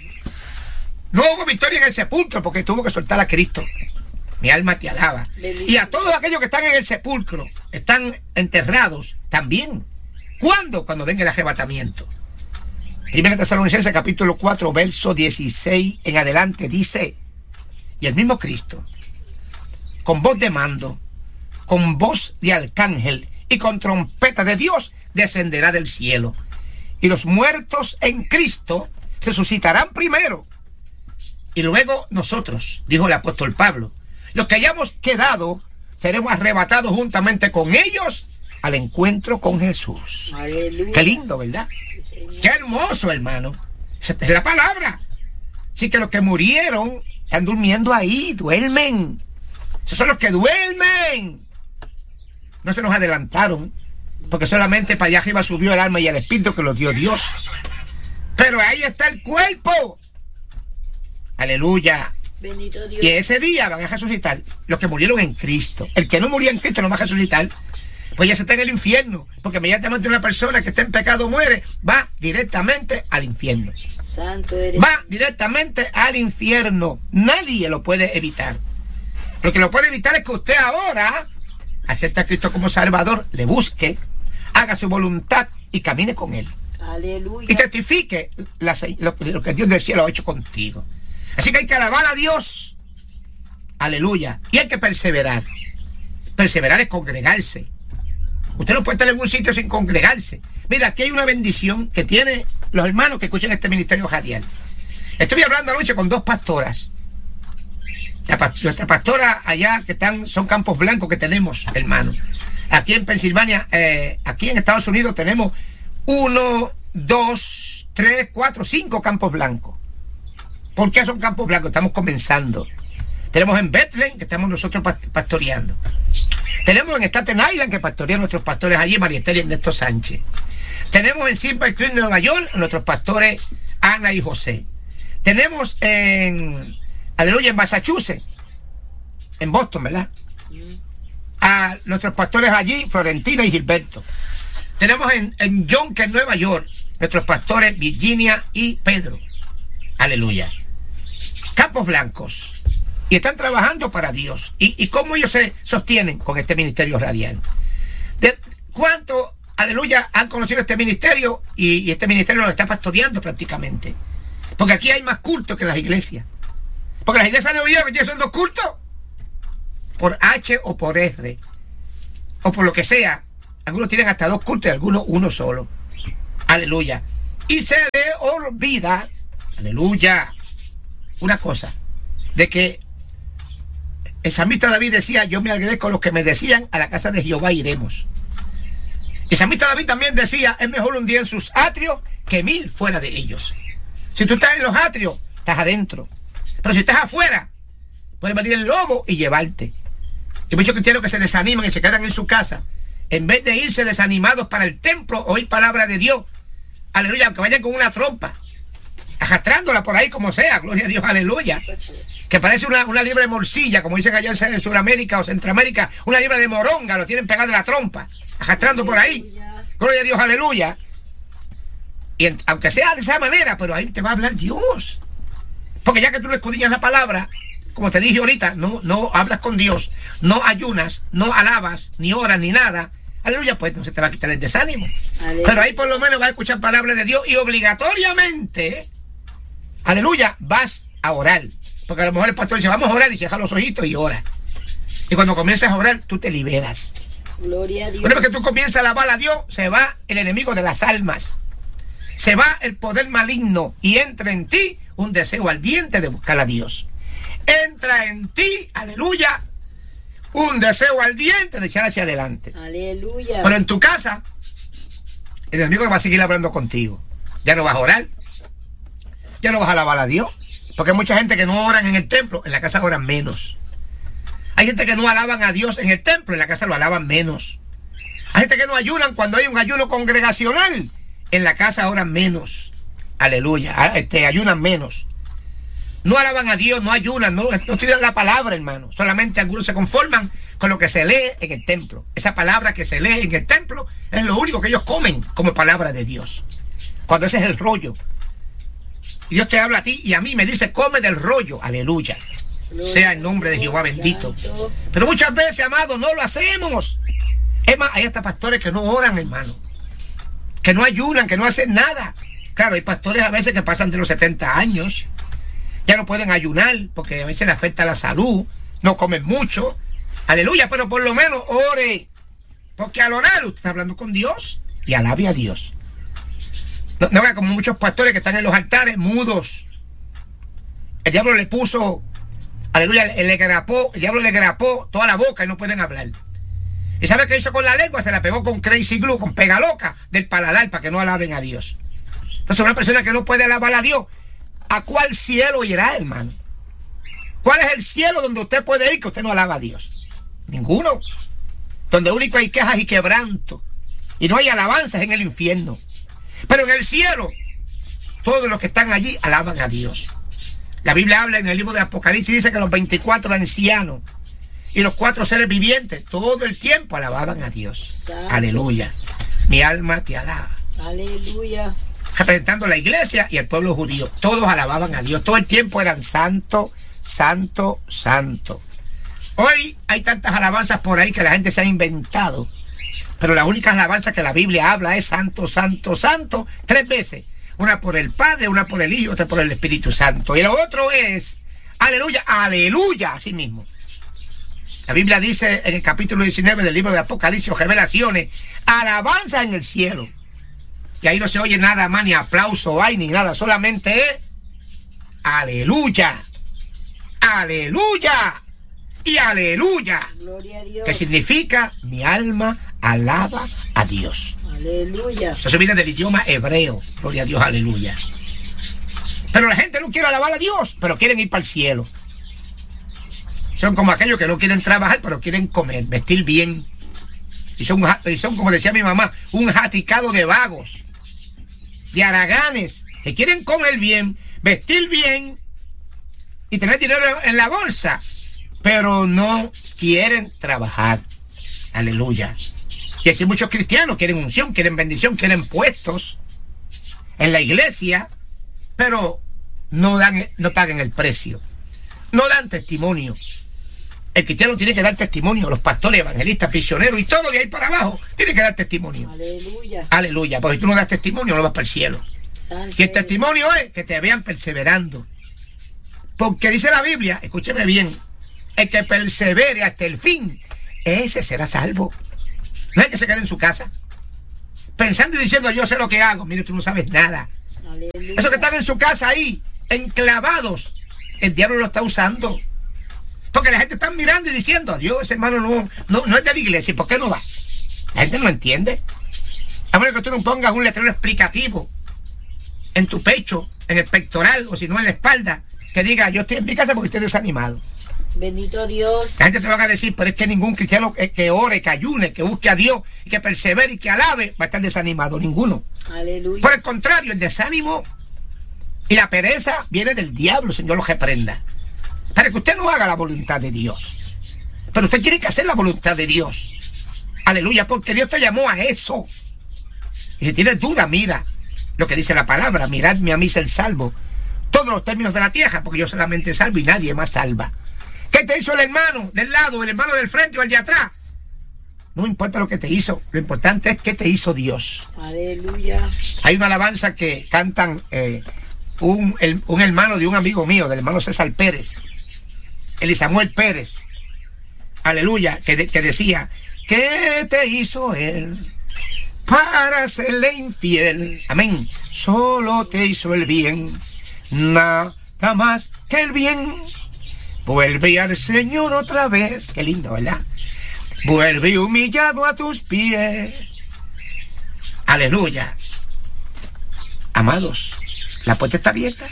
No hubo victoria en el sepulcro porque tuvo que soltar a Cristo. Mi alma te alaba. Bendito. Y a todos aquellos que están en el sepulcro, están enterrados también. ¿Cuándo? Cuando venga el arrebatamiento. Primera Tesalonicenses capítulo cuatro, verso dieciséis en adelante dice, y el mismo Cristo, con voz de mando, con voz de arcángel y con trompeta de Dios, descenderá del cielo. Y los muertos en Cristo resucitarán primero. Y luego nosotros, dijo el apóstol Pablo, los que hayamos quedado, seremos arrebatados juntamente con ellos al encuentro con Jesús. Aleluya. Qué lindo, ¿verdad? Sí, qué hermoso, hermano. Esa es la palabra. Así que los que murieron están durmiendo ahí, duermen. Esos son los que duermen. No se nos adelantaron, porque solamente para allá arriba subió el alma y el espíritu que los dio Dios. Pero ahí está el cuerpo. Aleluya. Bendito Dios. Y ese día van a resucitar los que murieron en Cristo. El que no murió en Cristo no va a resucitar. Pues ya se está en el infierno. Porque inmediatamente una persona que está en pecado muere, va directamente al infierno. Santo eres. Va directamente al infierno. Nadie lo puede evitar. Lo que lo puede evitar es que usted ahora acepte a Cristo como Salvador, le busque, haga su voluntad y camine con Él. Aleluya. Y testifique la, lo, lo que Dios del cielo ha hecho contigo. Así que hay que alabar a Dios. Aleluya. Y hay que perseverar. Perseverar es congregarse. Usted no puede estar en un sitio sin congregarse. Mira, aquí hay una bendición que tiene los hermanos que escuchan este ministerio radial. Estuve hablando anoche con dos pastoras. La, nuestra pastora allá, que están, son Campos Blancos que tenemos, hermano. Aquí en Pensilvania, eh, aquí en Estados Unidos tenemos uno, dos, tres, cuatro, cinco Campos Blancos. ¿Por qué son Campos Blancos? Estamos comenzando. Tenemos en Bethlehem, que estamos nosotros pastoreando. Tenemos en Staten Island, que pastorean nuestros pastores allí, María Esther y Ernesto Sánchez. Tenemos en Silver Creek, Nueva York, nuestros pastores Ana y José. Tenemos en, aleluya, en Massachusetts, en Boston, ¿verdad? A nuestros pastores allí, Florentina y Gilberto. Tenemos en, en Yonkers, Nueva York, nuestros pastores Virginia y Pedro. Aleluya. Campos Blancos. Y están trabajando para Dios. ¿Y, y cómo ellos se sostienen con este ministerio radial? ¿De cuánto, aleluya, han conocido este ministerio? Y, y este ministerio lo está pastoreando prácticamente. Porque aquí hay más culto que en las iglesias. Porque las iglesias de hoy día son dos cultos. Por H o por R. O por lo que sea. Algunos tienen hasta dos cultos y algunos uno solo. Aleluya. Y se le olvida, aleluya, una cosa, de que el salmista David decía, yo me alegré con los que me decían, a la casa de Jehová iremos. El salmista David también decía, es mejor un día en sus atrios que mil fuera de ellos. Si tú estás en los atrios, estás adentro. Pero si estás afuera, puede venir el lobo y llevarte. Hay muchos cristianos que se desaniman y se quedan en su casa, en vez de irse desanimados para el templo, oír palabra de Dios. Aleluya, aunque vayan con una trompa, arrastrándola por ahí como sea, gloria a Dios, aleluya. Que parece una, una libra de morcilla, como dicen allá en Sudamérica o Centroamérica, una libra de moronga, lo tienen pegado en la trompa, arrastrando por ahí. Gloria a Dios, aleluya. Y en, aunque sea de esa manera, pero ahí te va a hablar Dios. Porque ya que tú le escudriñas la palabra, como te dije ahorita, no, no hablas con Dios, no ayunas, no alabas, ni oras, ni nada. Aleluya, pues no se te va a quitar el desánimo. Aleluya. Pero ahí por lo menos vas a escuchar palabras de Dios y obligatoriamente, aleluya, vas a orar. Porque a lo mejor el pastor dice, vamos a orar y cierra los ojitos y ora. Y cuando comienzas a orar, tú te liberas. Gloria a Dios. Una vez que tú comienzas a alabar a Dios, se va el enemigo de las almas. Se va el poder maligno y entra en ti un deseo ardiente de buscar a Dios. Entra en ti, aleluya, un deseo ardiente de echar hacia adelante. Aleluya. Pero en tu casa, el enemigo va a seguir hablando contigo. Ya no vas a orar. Ya no vas a alabar a Dios. Porque hay mucha gente que no oran en el templo, en la casa oran menos. Hay gente que no alaban a Dios en el templo, en la casa lo alaban menos. Hay gente que no ayunan cuando hay un ayuno congregacional, en la casa oran menos. Aleluya. Este, ayunan menos. No alaban a Dios, no ayunan, no, no estudian la palabra, hermano. Solamente algunos se conforman con lo que se lee en el templo. Esa palabra que se lee en el templo es lo único que ellos comen como palabra de Dios. Cuando ese es el rollo. Y Dios te habla a ti y a mí, me dice, come del rollo. Aleluya. Gloria, sea el nombre de Jehová bendito. Santo. Pero muchas veces, amado, no lo hacemos. Es más, hay hasta pastores que no oran, hermano. Que no ayunan, que no hacen nada. Claro, hay pastores a veces que pasan de los setenta años. Ya no pueden ayunar porque a veces les afecta la salud, no comen mucho. Aleluya, pero por lo menos ore. Porque al orar usted está hablando con Dios y alabe a Dios. No, no vea como muchos pastores que están en los altares mudos. El diablo le puso, aleluya, le grapó, el diablo le grapó toda la boca y no pueden hablar. ¿Y sabe qué hizo con la lengua? Se la pegó con crazy glue, con pega loca del paladar para que no alaben a Dios. Entonces una persona que no puede alabar a Dios, ¿a cuál cielo irá, hermano? ¿Cuál es el cielo donde usted puede ir que usted no alaba a Dios? Ninguno. Donde único hay quejas y quebranto. Y no hay alabanzas en el infierno. Pero en el cielo, todos los que están allí alaban a Dios. La Biblia habla en el libro de Apocalipsis, dice que los veinticuatro ancianos y los cuatro seres vivientes, todo el tiempo alababan a Dios. Santo. Aleluya. Mi alma te alaba. Aleluya. Representando la iglesia y el pueblo judío. Todos alababan a Dios. Todo el tiempo eran santo, santo, santo. Hoy hay tantas alabanzas por ahí que la gente se ha inventado. Pero la única alabanza que la Biblia habla es santo, santo, santo, tres veces. Una por el Padre, una por el Hijo, otra por el Espíritu Santo. Y lo otro es, aleluya, aleluya, así mismo. La Biblia dice en el capítulo diecinueve del libro de Apocalipsis, Revelaciones, alabanza en el cielo. Y ahí no se oye nada más, ni aplauso hay, ni nada, solamente es aleluya, aleluya y aleluya. Gloria a Dios. Que significa mi alma alaba a Dios. Aleluya. Eso viene del idioma hebreo. Gloria a Dios, aleluya. Pero la gente no quiere alabar a Dios, pero quieren ir para el cielo. Son como aquellos que no quieren trabajar, pero quieren comer, vestir bien. Y son, y son, como decía mi mamá, un jaticado de vagos, de haraganes, que quieren comer bien, vestir bien y tener dinero en la bolsa, pero no quieren trabajar. Aleluya. Y así muchos cristianos quieren unción, quieren bendición, quieren puestos en la iglesia, pero no dan, no pagan el precio, no dan testimonio. El cristiano tiene que dar testimonio, los pastores, evangelistas, misioneros y todo de ahí para abajo tiene que dar testimonio. Aleluya. Aleluya, porque si tú no das testimonio no vas para el cielo. Santo. Y el testimonio es que te vean perseverando. Porque dice la Biblia, escúcheme bien, el que persevere hasta el fin, ese será salvo. No es que se quede en su casa pensando y diciendo yo sé lo que hago. Mire, tú no sabes nada. Aleluya. Esos que están en su casa ahí, enclavados, el diablo lo está usando. Porque la gente está mirando y diciendo, Dios, ese hermano no, no, no es de la iglesia, ¿y por qué no va? La gente no entiende. A menos que tú no pongas un letrero explicativo en tu pecho, en el pectoral, o si no en la espalda, que diga, yo estoy en mi casa porque estoy desanimado. Bendito Dios. La gente te va a decir, pero es que ningún cristiano que, que ore, que ayune, que busque a Dios, y que persevere y que alabe, va a estar desanimado. Ninguno. Aleluya. Por el contrario, el desánimo y la pereza viene del diablo, Señor los reprenda. Para que usted no haga la voluntad de Dios. Pero usted tiene que hacer la voluntad de Dios. Aleluya, porque Dios te llamó a eso. Y si tienes duda, mira lo que dice la palabra. Miradme a mí ser salvo. Todos los términos de la tierra, porque yo solamente salvo y nadie más salva. ¿Qué te hizo el hermano del lado, el hermano del frente o el de atrás? No importa lo que te hizo. Lo importante es qué te hizo Dios. Aleluya. Hay una alabanza que cantan eh, un, el, un hermano de un amigo mío, del hermano César Pérez. Elisamuel Pérez, aleluya, que, de, que decía, ¿qué te hizo él para serle infiel? Amén, solo te hizo el bien, nada más que el bien. Vuelve al Señor otra vez, qué lindo, ¿verdad? Vuelve humillado a tus pies. Aleluya. Amados, la puerta está abierta.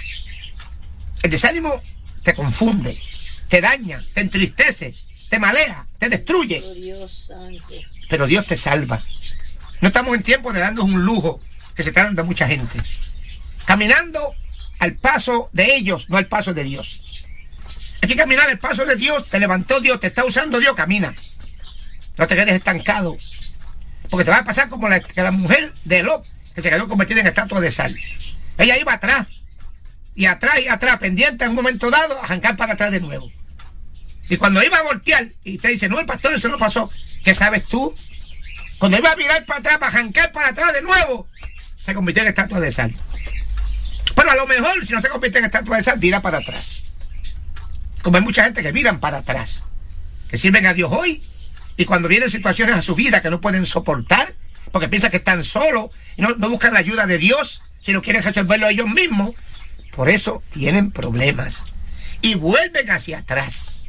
El desánimo te confunde, te daña, te entristece, te malea, te destruye. Oh, Dios santo. Pero Dios te salva. No estamos en tiempo de darnos un lujo que se está dando a mucha gente. Caminando al paso de ellos, no al paso de Dios. Hay que caminar al paso de Dios. Te levantó Dios, te está usando Dios, camina. No te quedes estancado. Porque te va a pasar como la, que la mujer de Lot, que se quedó convertida en estatua de sal. Ella iba atrás, y atrás y atrás, pendiente en un momento dado, a arrancar para atrás de nuevo. Y cuando iba a voltear, y te dice, no, el pastor, eso no pasó. ¿Qué sabes tú? Cuando iba a mirar para atrás, para arrancar para atrás de nuevo, se convirtió en estatua de sal. Pero a lo mejor, si no se convierte en estatua de sal, vira para atrás. Como hay mucha gente que miran para atrás, que sirven a Dios hoy, y cuando vienen situaciones a su vida que no pueden soportar, porque piensan que están solos, y no, no buscan la ayuda de Dios, sino quieren resolverlo ellos mismos, por eso tienen problemas. Y vuelven hacia atrás.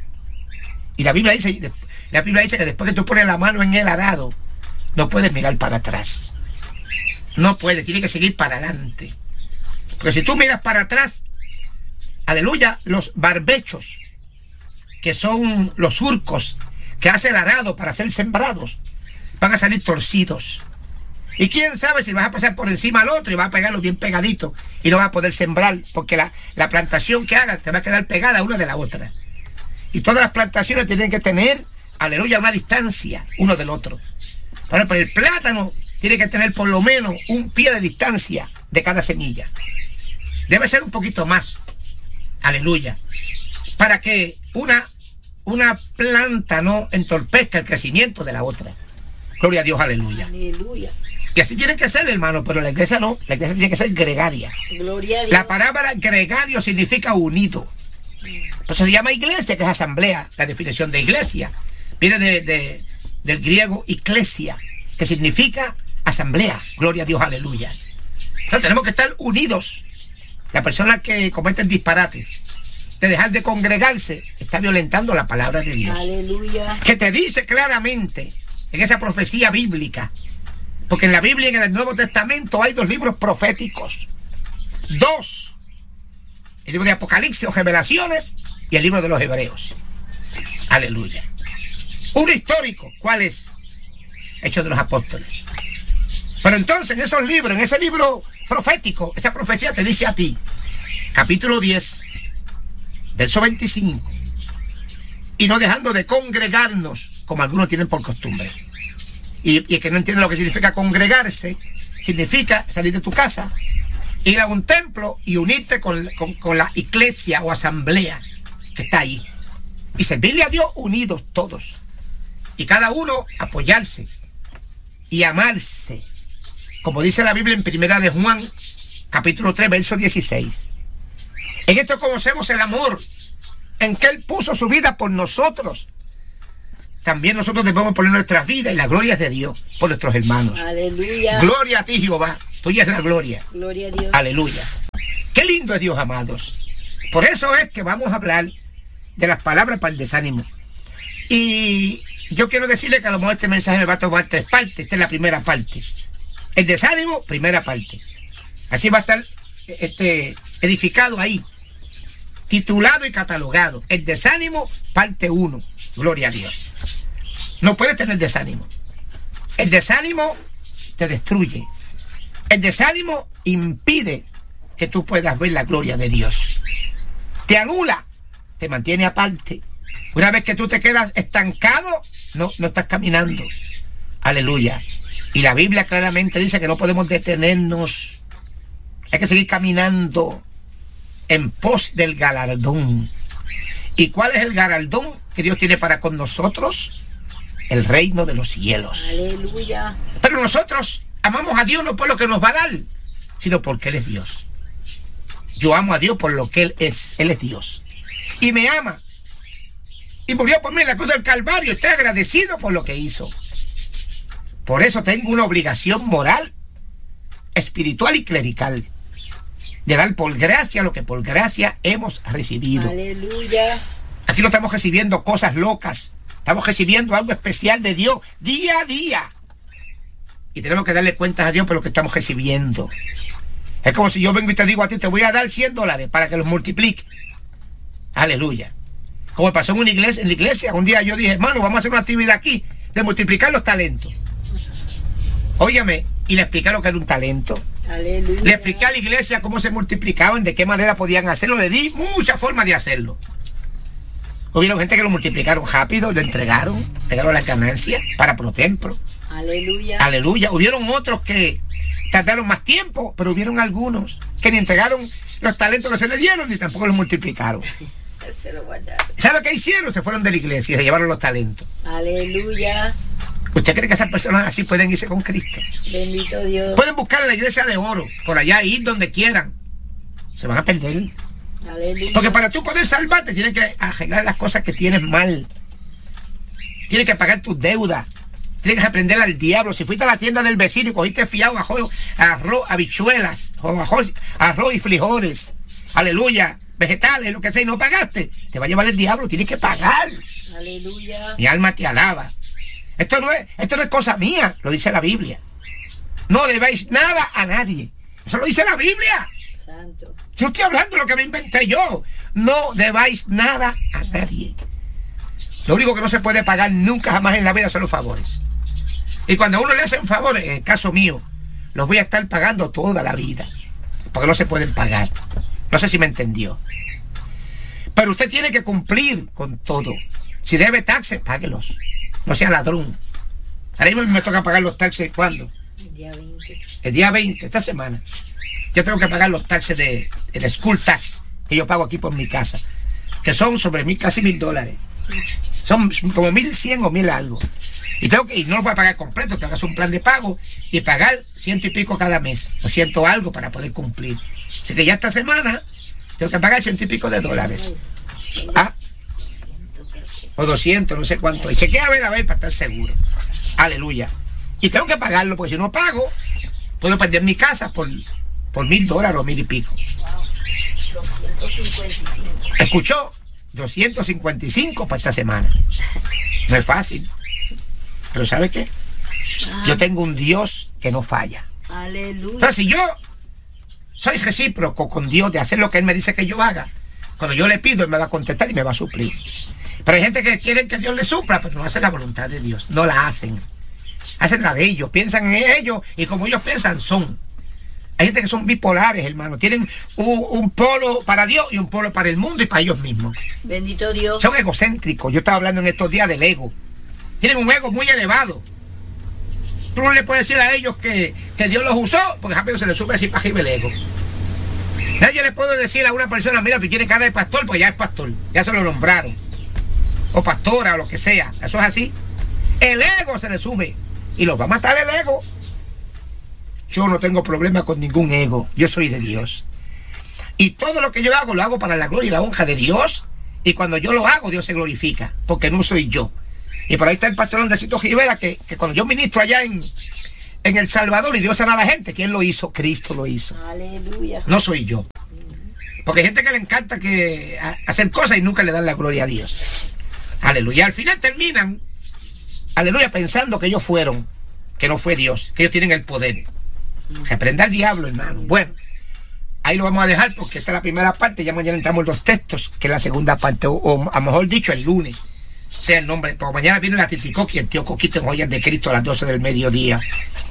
Y la Biblia dice, la Biblia dice que después que tú pones la mano en el arado, no puedes mirar para atrás. No puedes, tienes que seguir para adelante. Porque si tú miras para atrás, aleluya, los barbechos, que son los surcos que hace el arado para ser sembrados, van a salir torcidos. Y quién sabe si vas a pasar por encima al otro y vas a pegarlo bien pegadito y no vas a poder sembrar, porque la, la plantación que hagas te va a quedar pegada una de la otra. Y todas las plantaciones tienen que tener, aleluya, una distancia uno del otro. Pero, pero el plátano tiene que tener por lo menos un pie de distancia de cada semilla. Debe ser un poquito más, aleluya, para que una, una planta no entorpezca el crecimiento de la otra. Gloria a Dios, aleluya. Aleluya. Y así tiene que ser, hermano, pero la iglesia no, la iglesia tiene que ser gregaria. Gloria a Dios. La palabra gregario significa unido. Entonces se llama iglesia, que es asamblea. La definición de iglesia viene de, de, del griego iglesia, que significa asamblea. Gloria a Dios, aleluya. Entonces tenemos que estar unidos. La persona que comete el disparate de dejar de congregarse está violentando la palabra de Dios. Aleluya. Que te dice claramente en esa profecía bíblica, porque en la Biblia y en el Nuevo Testamento hay dos libros proféticos. Dos. El libro de Apocalipsis o Revelaciones y el libro de los Hebreos. Aleluya. Uno histórico, ¿cuál es? Hechos de los Apóstoles. Pero entonces en esos libros, en ese libro profético, esa profecía te dice a ti, capítulo diez, verso veinticinco, y no dejando de congregarnos, como algunos tienen por costumbre. Y, y el que no entiende lo que significa congregarse, significa salir de tu casa, ir a un templo y unirte con, con, con la iglesia o asamblea que está ahí. Y servirle a Dios unidos todos. Y cada uno apoyarse y amarse. Como dice la Biblia en primera de Juan, capítulo tres, verso dieciséis. En esto conocemos el amor, en que Él puso su vida por nosotros. También nosotros debemos poner nuestras vidas y la gloria es de Dios por nuestros hermanos. Aleluya. Gloria a ti, Jehová. Tuya es la gloria. Gloria a Dios. Aleluya. Qué lindo es Dios, amados. Por eso es que vamos a hablar de las palabras para el desánimo. Y yo quiero decirle que a lo mejor este mensaje me va a tomar tres partes. Esta es la primera parte. El desánimo, primera parte. Así va a estar este, edificado ahí, titulado y catalogado. El desánimo, parte uno. Gloria a Dios. No puedes tener desánimo. El desánimo te destruye. El desánimo impide que tú puedas ver la gloria de Dios. Te anula, te mantiene aparte. Una vez que tú te quedas estancado, no, no estás caminando. Aleluya. Y la Biblia claramente dice que no podemos detenernos. Hay que seguir caminando en pos del galardón. ¿Y cuál es el galardón que Dios tiene para con nosotros? El reino de los cielos. Aleluya. Pero nosotros amamos a Dios no por lo que nos va a dar, sino porque Él es Dios. Yo amo a Dios por lo que Él es. Él es Dios. Y me ama. Y murió por mí en la cruz del Calvario. Estoy agradecido por lo que hizo. Por eso tengo una obligación moral, espiritual y clerical, de dar por gracia lo que por gracia hemos recibido. Aleluya. Aquí no estamos recibiendo cosas locas. Estamos recibiendo algo especial de Dios día a día. Y tenemos que darle cuentas a Dios por lo que estamos recibiendo. Es como si yo vengo y te digo a ti, te voy a dar cien dólares para que los multiplique. Aleluya. Como pasó en una iglesia, en la iglesia, un día yo dije, hermano, vamos a hacer una actividad aquí de multiplicar los talentos. Óyeme, y le expliqué lo que era un talento. Aleluya. Le expliqué a la iglesia cómo se multiplicaban, de qué manera podían hacerlo. Le di muchas formas de hacerlo. Hubieron gente que lo multiplicaron rápido, lo entregaron, entregaron las ganancias para pro templo. Aleluya. Aleluya. Hubieron otros que tardaron más tiempo, pero hubieron algunos que ni entregaron los talentos que se le dieron, ni tampoco los multiplicaron. Se lo guardaron. ¿Sabe qué hicieron? Se fueron de la iglesia y se llevaron los talentos. Aleluya. ¿Usted cree que esas personas así pueden irse con Cristo? Bendito Dios. Pueden buscar en la iglesia de oro, por allá, ir donde quieran. Se van a perder. Aleluya. Porque para tú poder salvarte, tienes que arreglar las cosas que tienes mal. Tienes que pagar tus deudas. Tienes que aprender al diablo. Si fuiste a la tienda del vecino y cogiste fiado arroz, arroz habichuelas, arroz, arroz y frijoles, aleluya, vegetales, lo que sea, y no pagaste, te va a llevar el diablo. Tienes que pagar. Aleluya. Mi alma te alaba. Esto no es, esto no es cosa mía, lo dice la Biblia. No debéis nada a nadie. Eso lo dice la Biblia. Santo. Yo estoy hablando de lo que me inventé yo. No debáis nada a nadie. Lo único que no se puede pagar nunca jamás en la vida son los favores. Y cuando a uno le hacen favores, en el caso mío, los voy a estar pagando toda la vida. Porque no se pueden pagar. No sé si me entendió. Pero usted tiene que cumplir con todo. Si debe taxes, páguelos. No sea ladrón. Ahora mismo me toca pagar los taxes, ¿cuándo? El día veinte. El día veinte, esta semana. Yo tengo que pagar los taxes de, el school tax que yo pago aquí por mi casa, que son sobre mil, casi mil dólares. Son como mil cien o mil algo. Y tengo que, y no los voy a pagar completo, tengo que hacer un plan de pago y pagar ciento y pico cada mes, o ciento algo para poder cumplir. Así que ya esta semana tengo que pagar ciento y pico de dólares. ¿Ah? O doscientos, no sé cuánto. Y se queda a ver, a ver, para estar seguro. Aleluya. Y tengo que pagarlo, porque si no pago, puedo perder mi casa por, por mil dólares o mil y pico. doscientos cincuenta y cinco. ¿Escuchó? doscientos cincuenta y cinco para esta semana. No es fácil. Pero ¿sabe qué? Ah. Yo tengo un Dios que no falla. Aleluya. Entonces, si yo soy recíproco con Dios de hacer lo que Él me dice que yo haga, cuando yo le pido, Él me va a contestar y me va a suplir. Pero hay gente que quiere que Dios le supla, pero no hacen la voluntad de Dios. No la hacen. Hacen la de ellos. Piensan en ellos y como ellos piensan, son. Hay gente que son bipolares, hermano. Tienen un, un polo para Dios y un polo para el mundo y para ellos mismos. Bendito Dios. Son egocéntricos. Yo estaba hablando en estos días del ego. Tienen un ego muy elevado. Tú no le puedes decir a ellos que, que Dios los usó, porque rápido se les sube así para arriba el ego. Nadie le puede decir a una persona, mira, tú tienes cara de pastor, pues ya es pastor. Ya se lo nombraron. O pastora o lo que sea. Eso es así. El ego se le sube. Y los va a matar el ego. Yo no tengo problema con ningún ego. Yo soy de Dios. Y todo lo que yo hago, lo hago para la gloria y la honra de Dios. Y cuando yo lo hago, Dios se glorifica, porque no soy yo. Y por ahí está el pastor Andresito Rivera, que, que cuando yo ministro allá en, en El Salvador y Dios sana a la gente, ¿quién lo hizo? Cristo lo hizo. Aleluya. No soy yo. Porque hay gente que le encanta que a, hacer cosas y nunca le dan la gloria a Dios. Aleluya. Al final terminan, aleluya, pensando que ellos fueron, que no fue Dios, que ellos tienen el poder. Reprenda al diablo, hermano. Bueno, ahí lo vamos a dejar porque esta es la primera parte. Ya mañana entramos en los textos, que es la segunda parte, o, o a lo mejor dicho el lunes, sea el nombre. Porque mañana viene la Titicoqui, el tío Coquito en Joyas de Cristo a las doce del mediodía.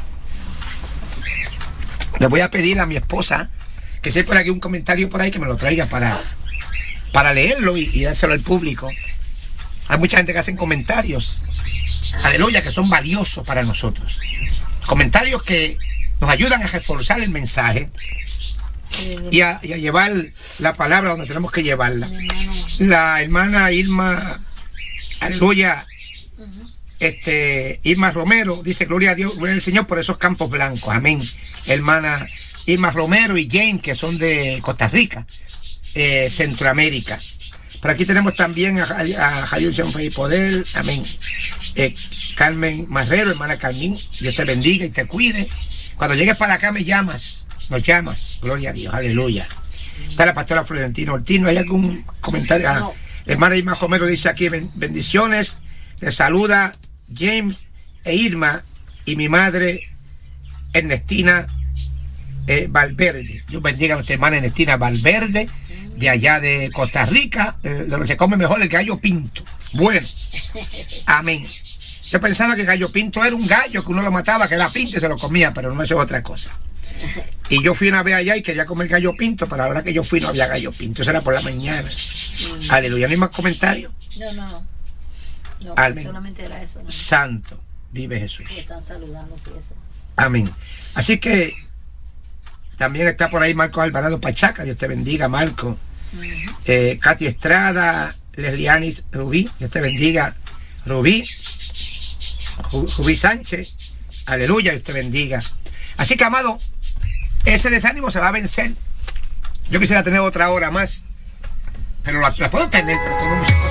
Le voy a pedir a mi esposa que si hay por aquí un comentario por ahí que me lo traiga para, para leerlo y, y dárselo al público. Hay mucha gente que hacen comentarios, aleluya, que son valiosos para nosotros. Comentarios que nos ayudan a reforzar el mensaje y a, y a llevar la palabra donde tenemos que llevarla. La hermana Irma, aleluya, este, Irma Romero dice: gloria a Dios, gloria al Señor por esos campos blancos. Amén. Hermana Irma Romero y Jane, que son de Costa Rica, eh, Centroamérica. Por aquí tenemos también a, a Javier y Poder, amén. Eh, Carmen Marrero, hermana Carmen, Dios te bendiga y te cuide. Cuando llegues para acá me llamas, nos llamas, gloria a Dios, aleluya. Está la pastora Florentina Ortiz. ¿Hay algún comentario? Ah, no. La hermana Irma Romero dice aquí: bendiciones, les saluda James e Irma y mi madre Ernestina eh, Valverde. Dios bendiga a nuestra hermana Ernestina Valverde, de allá de Costa Rica, eh, donde se come mejor el gallo pinto. Bueno, amén. Yo pensaba que gallo pinto era un gallo que uno lo mataba, que era pinto y se lo comía, pero no, eso es otra cosa. Y yo fui una vez allá y quería comer gallo pinto, pero a la hora que yo fui no había gallo pinto, eso era por la mañana. Mm. Aleluya. ¿No hay más comentarios? No, no. No, amén. Solamente era eso. ¿No? Santo, vive Jesús. Y están saludando, sí, eso. Amén. Así que también está por ahí Marco Alvarado Pachaca, Dios te bendiga, Marco. Uh-huh. eh, Katy Estrada, Leslianis Rubí, Dios te bendiga, Rubí. Rubí Sánchez, aleluya, Dios te bendiga. Así que, amado, ese desánimo se va a vencer. Yo quisiera tener otra hora más, pero la, la puedo tener, pero tengo muchas cosas.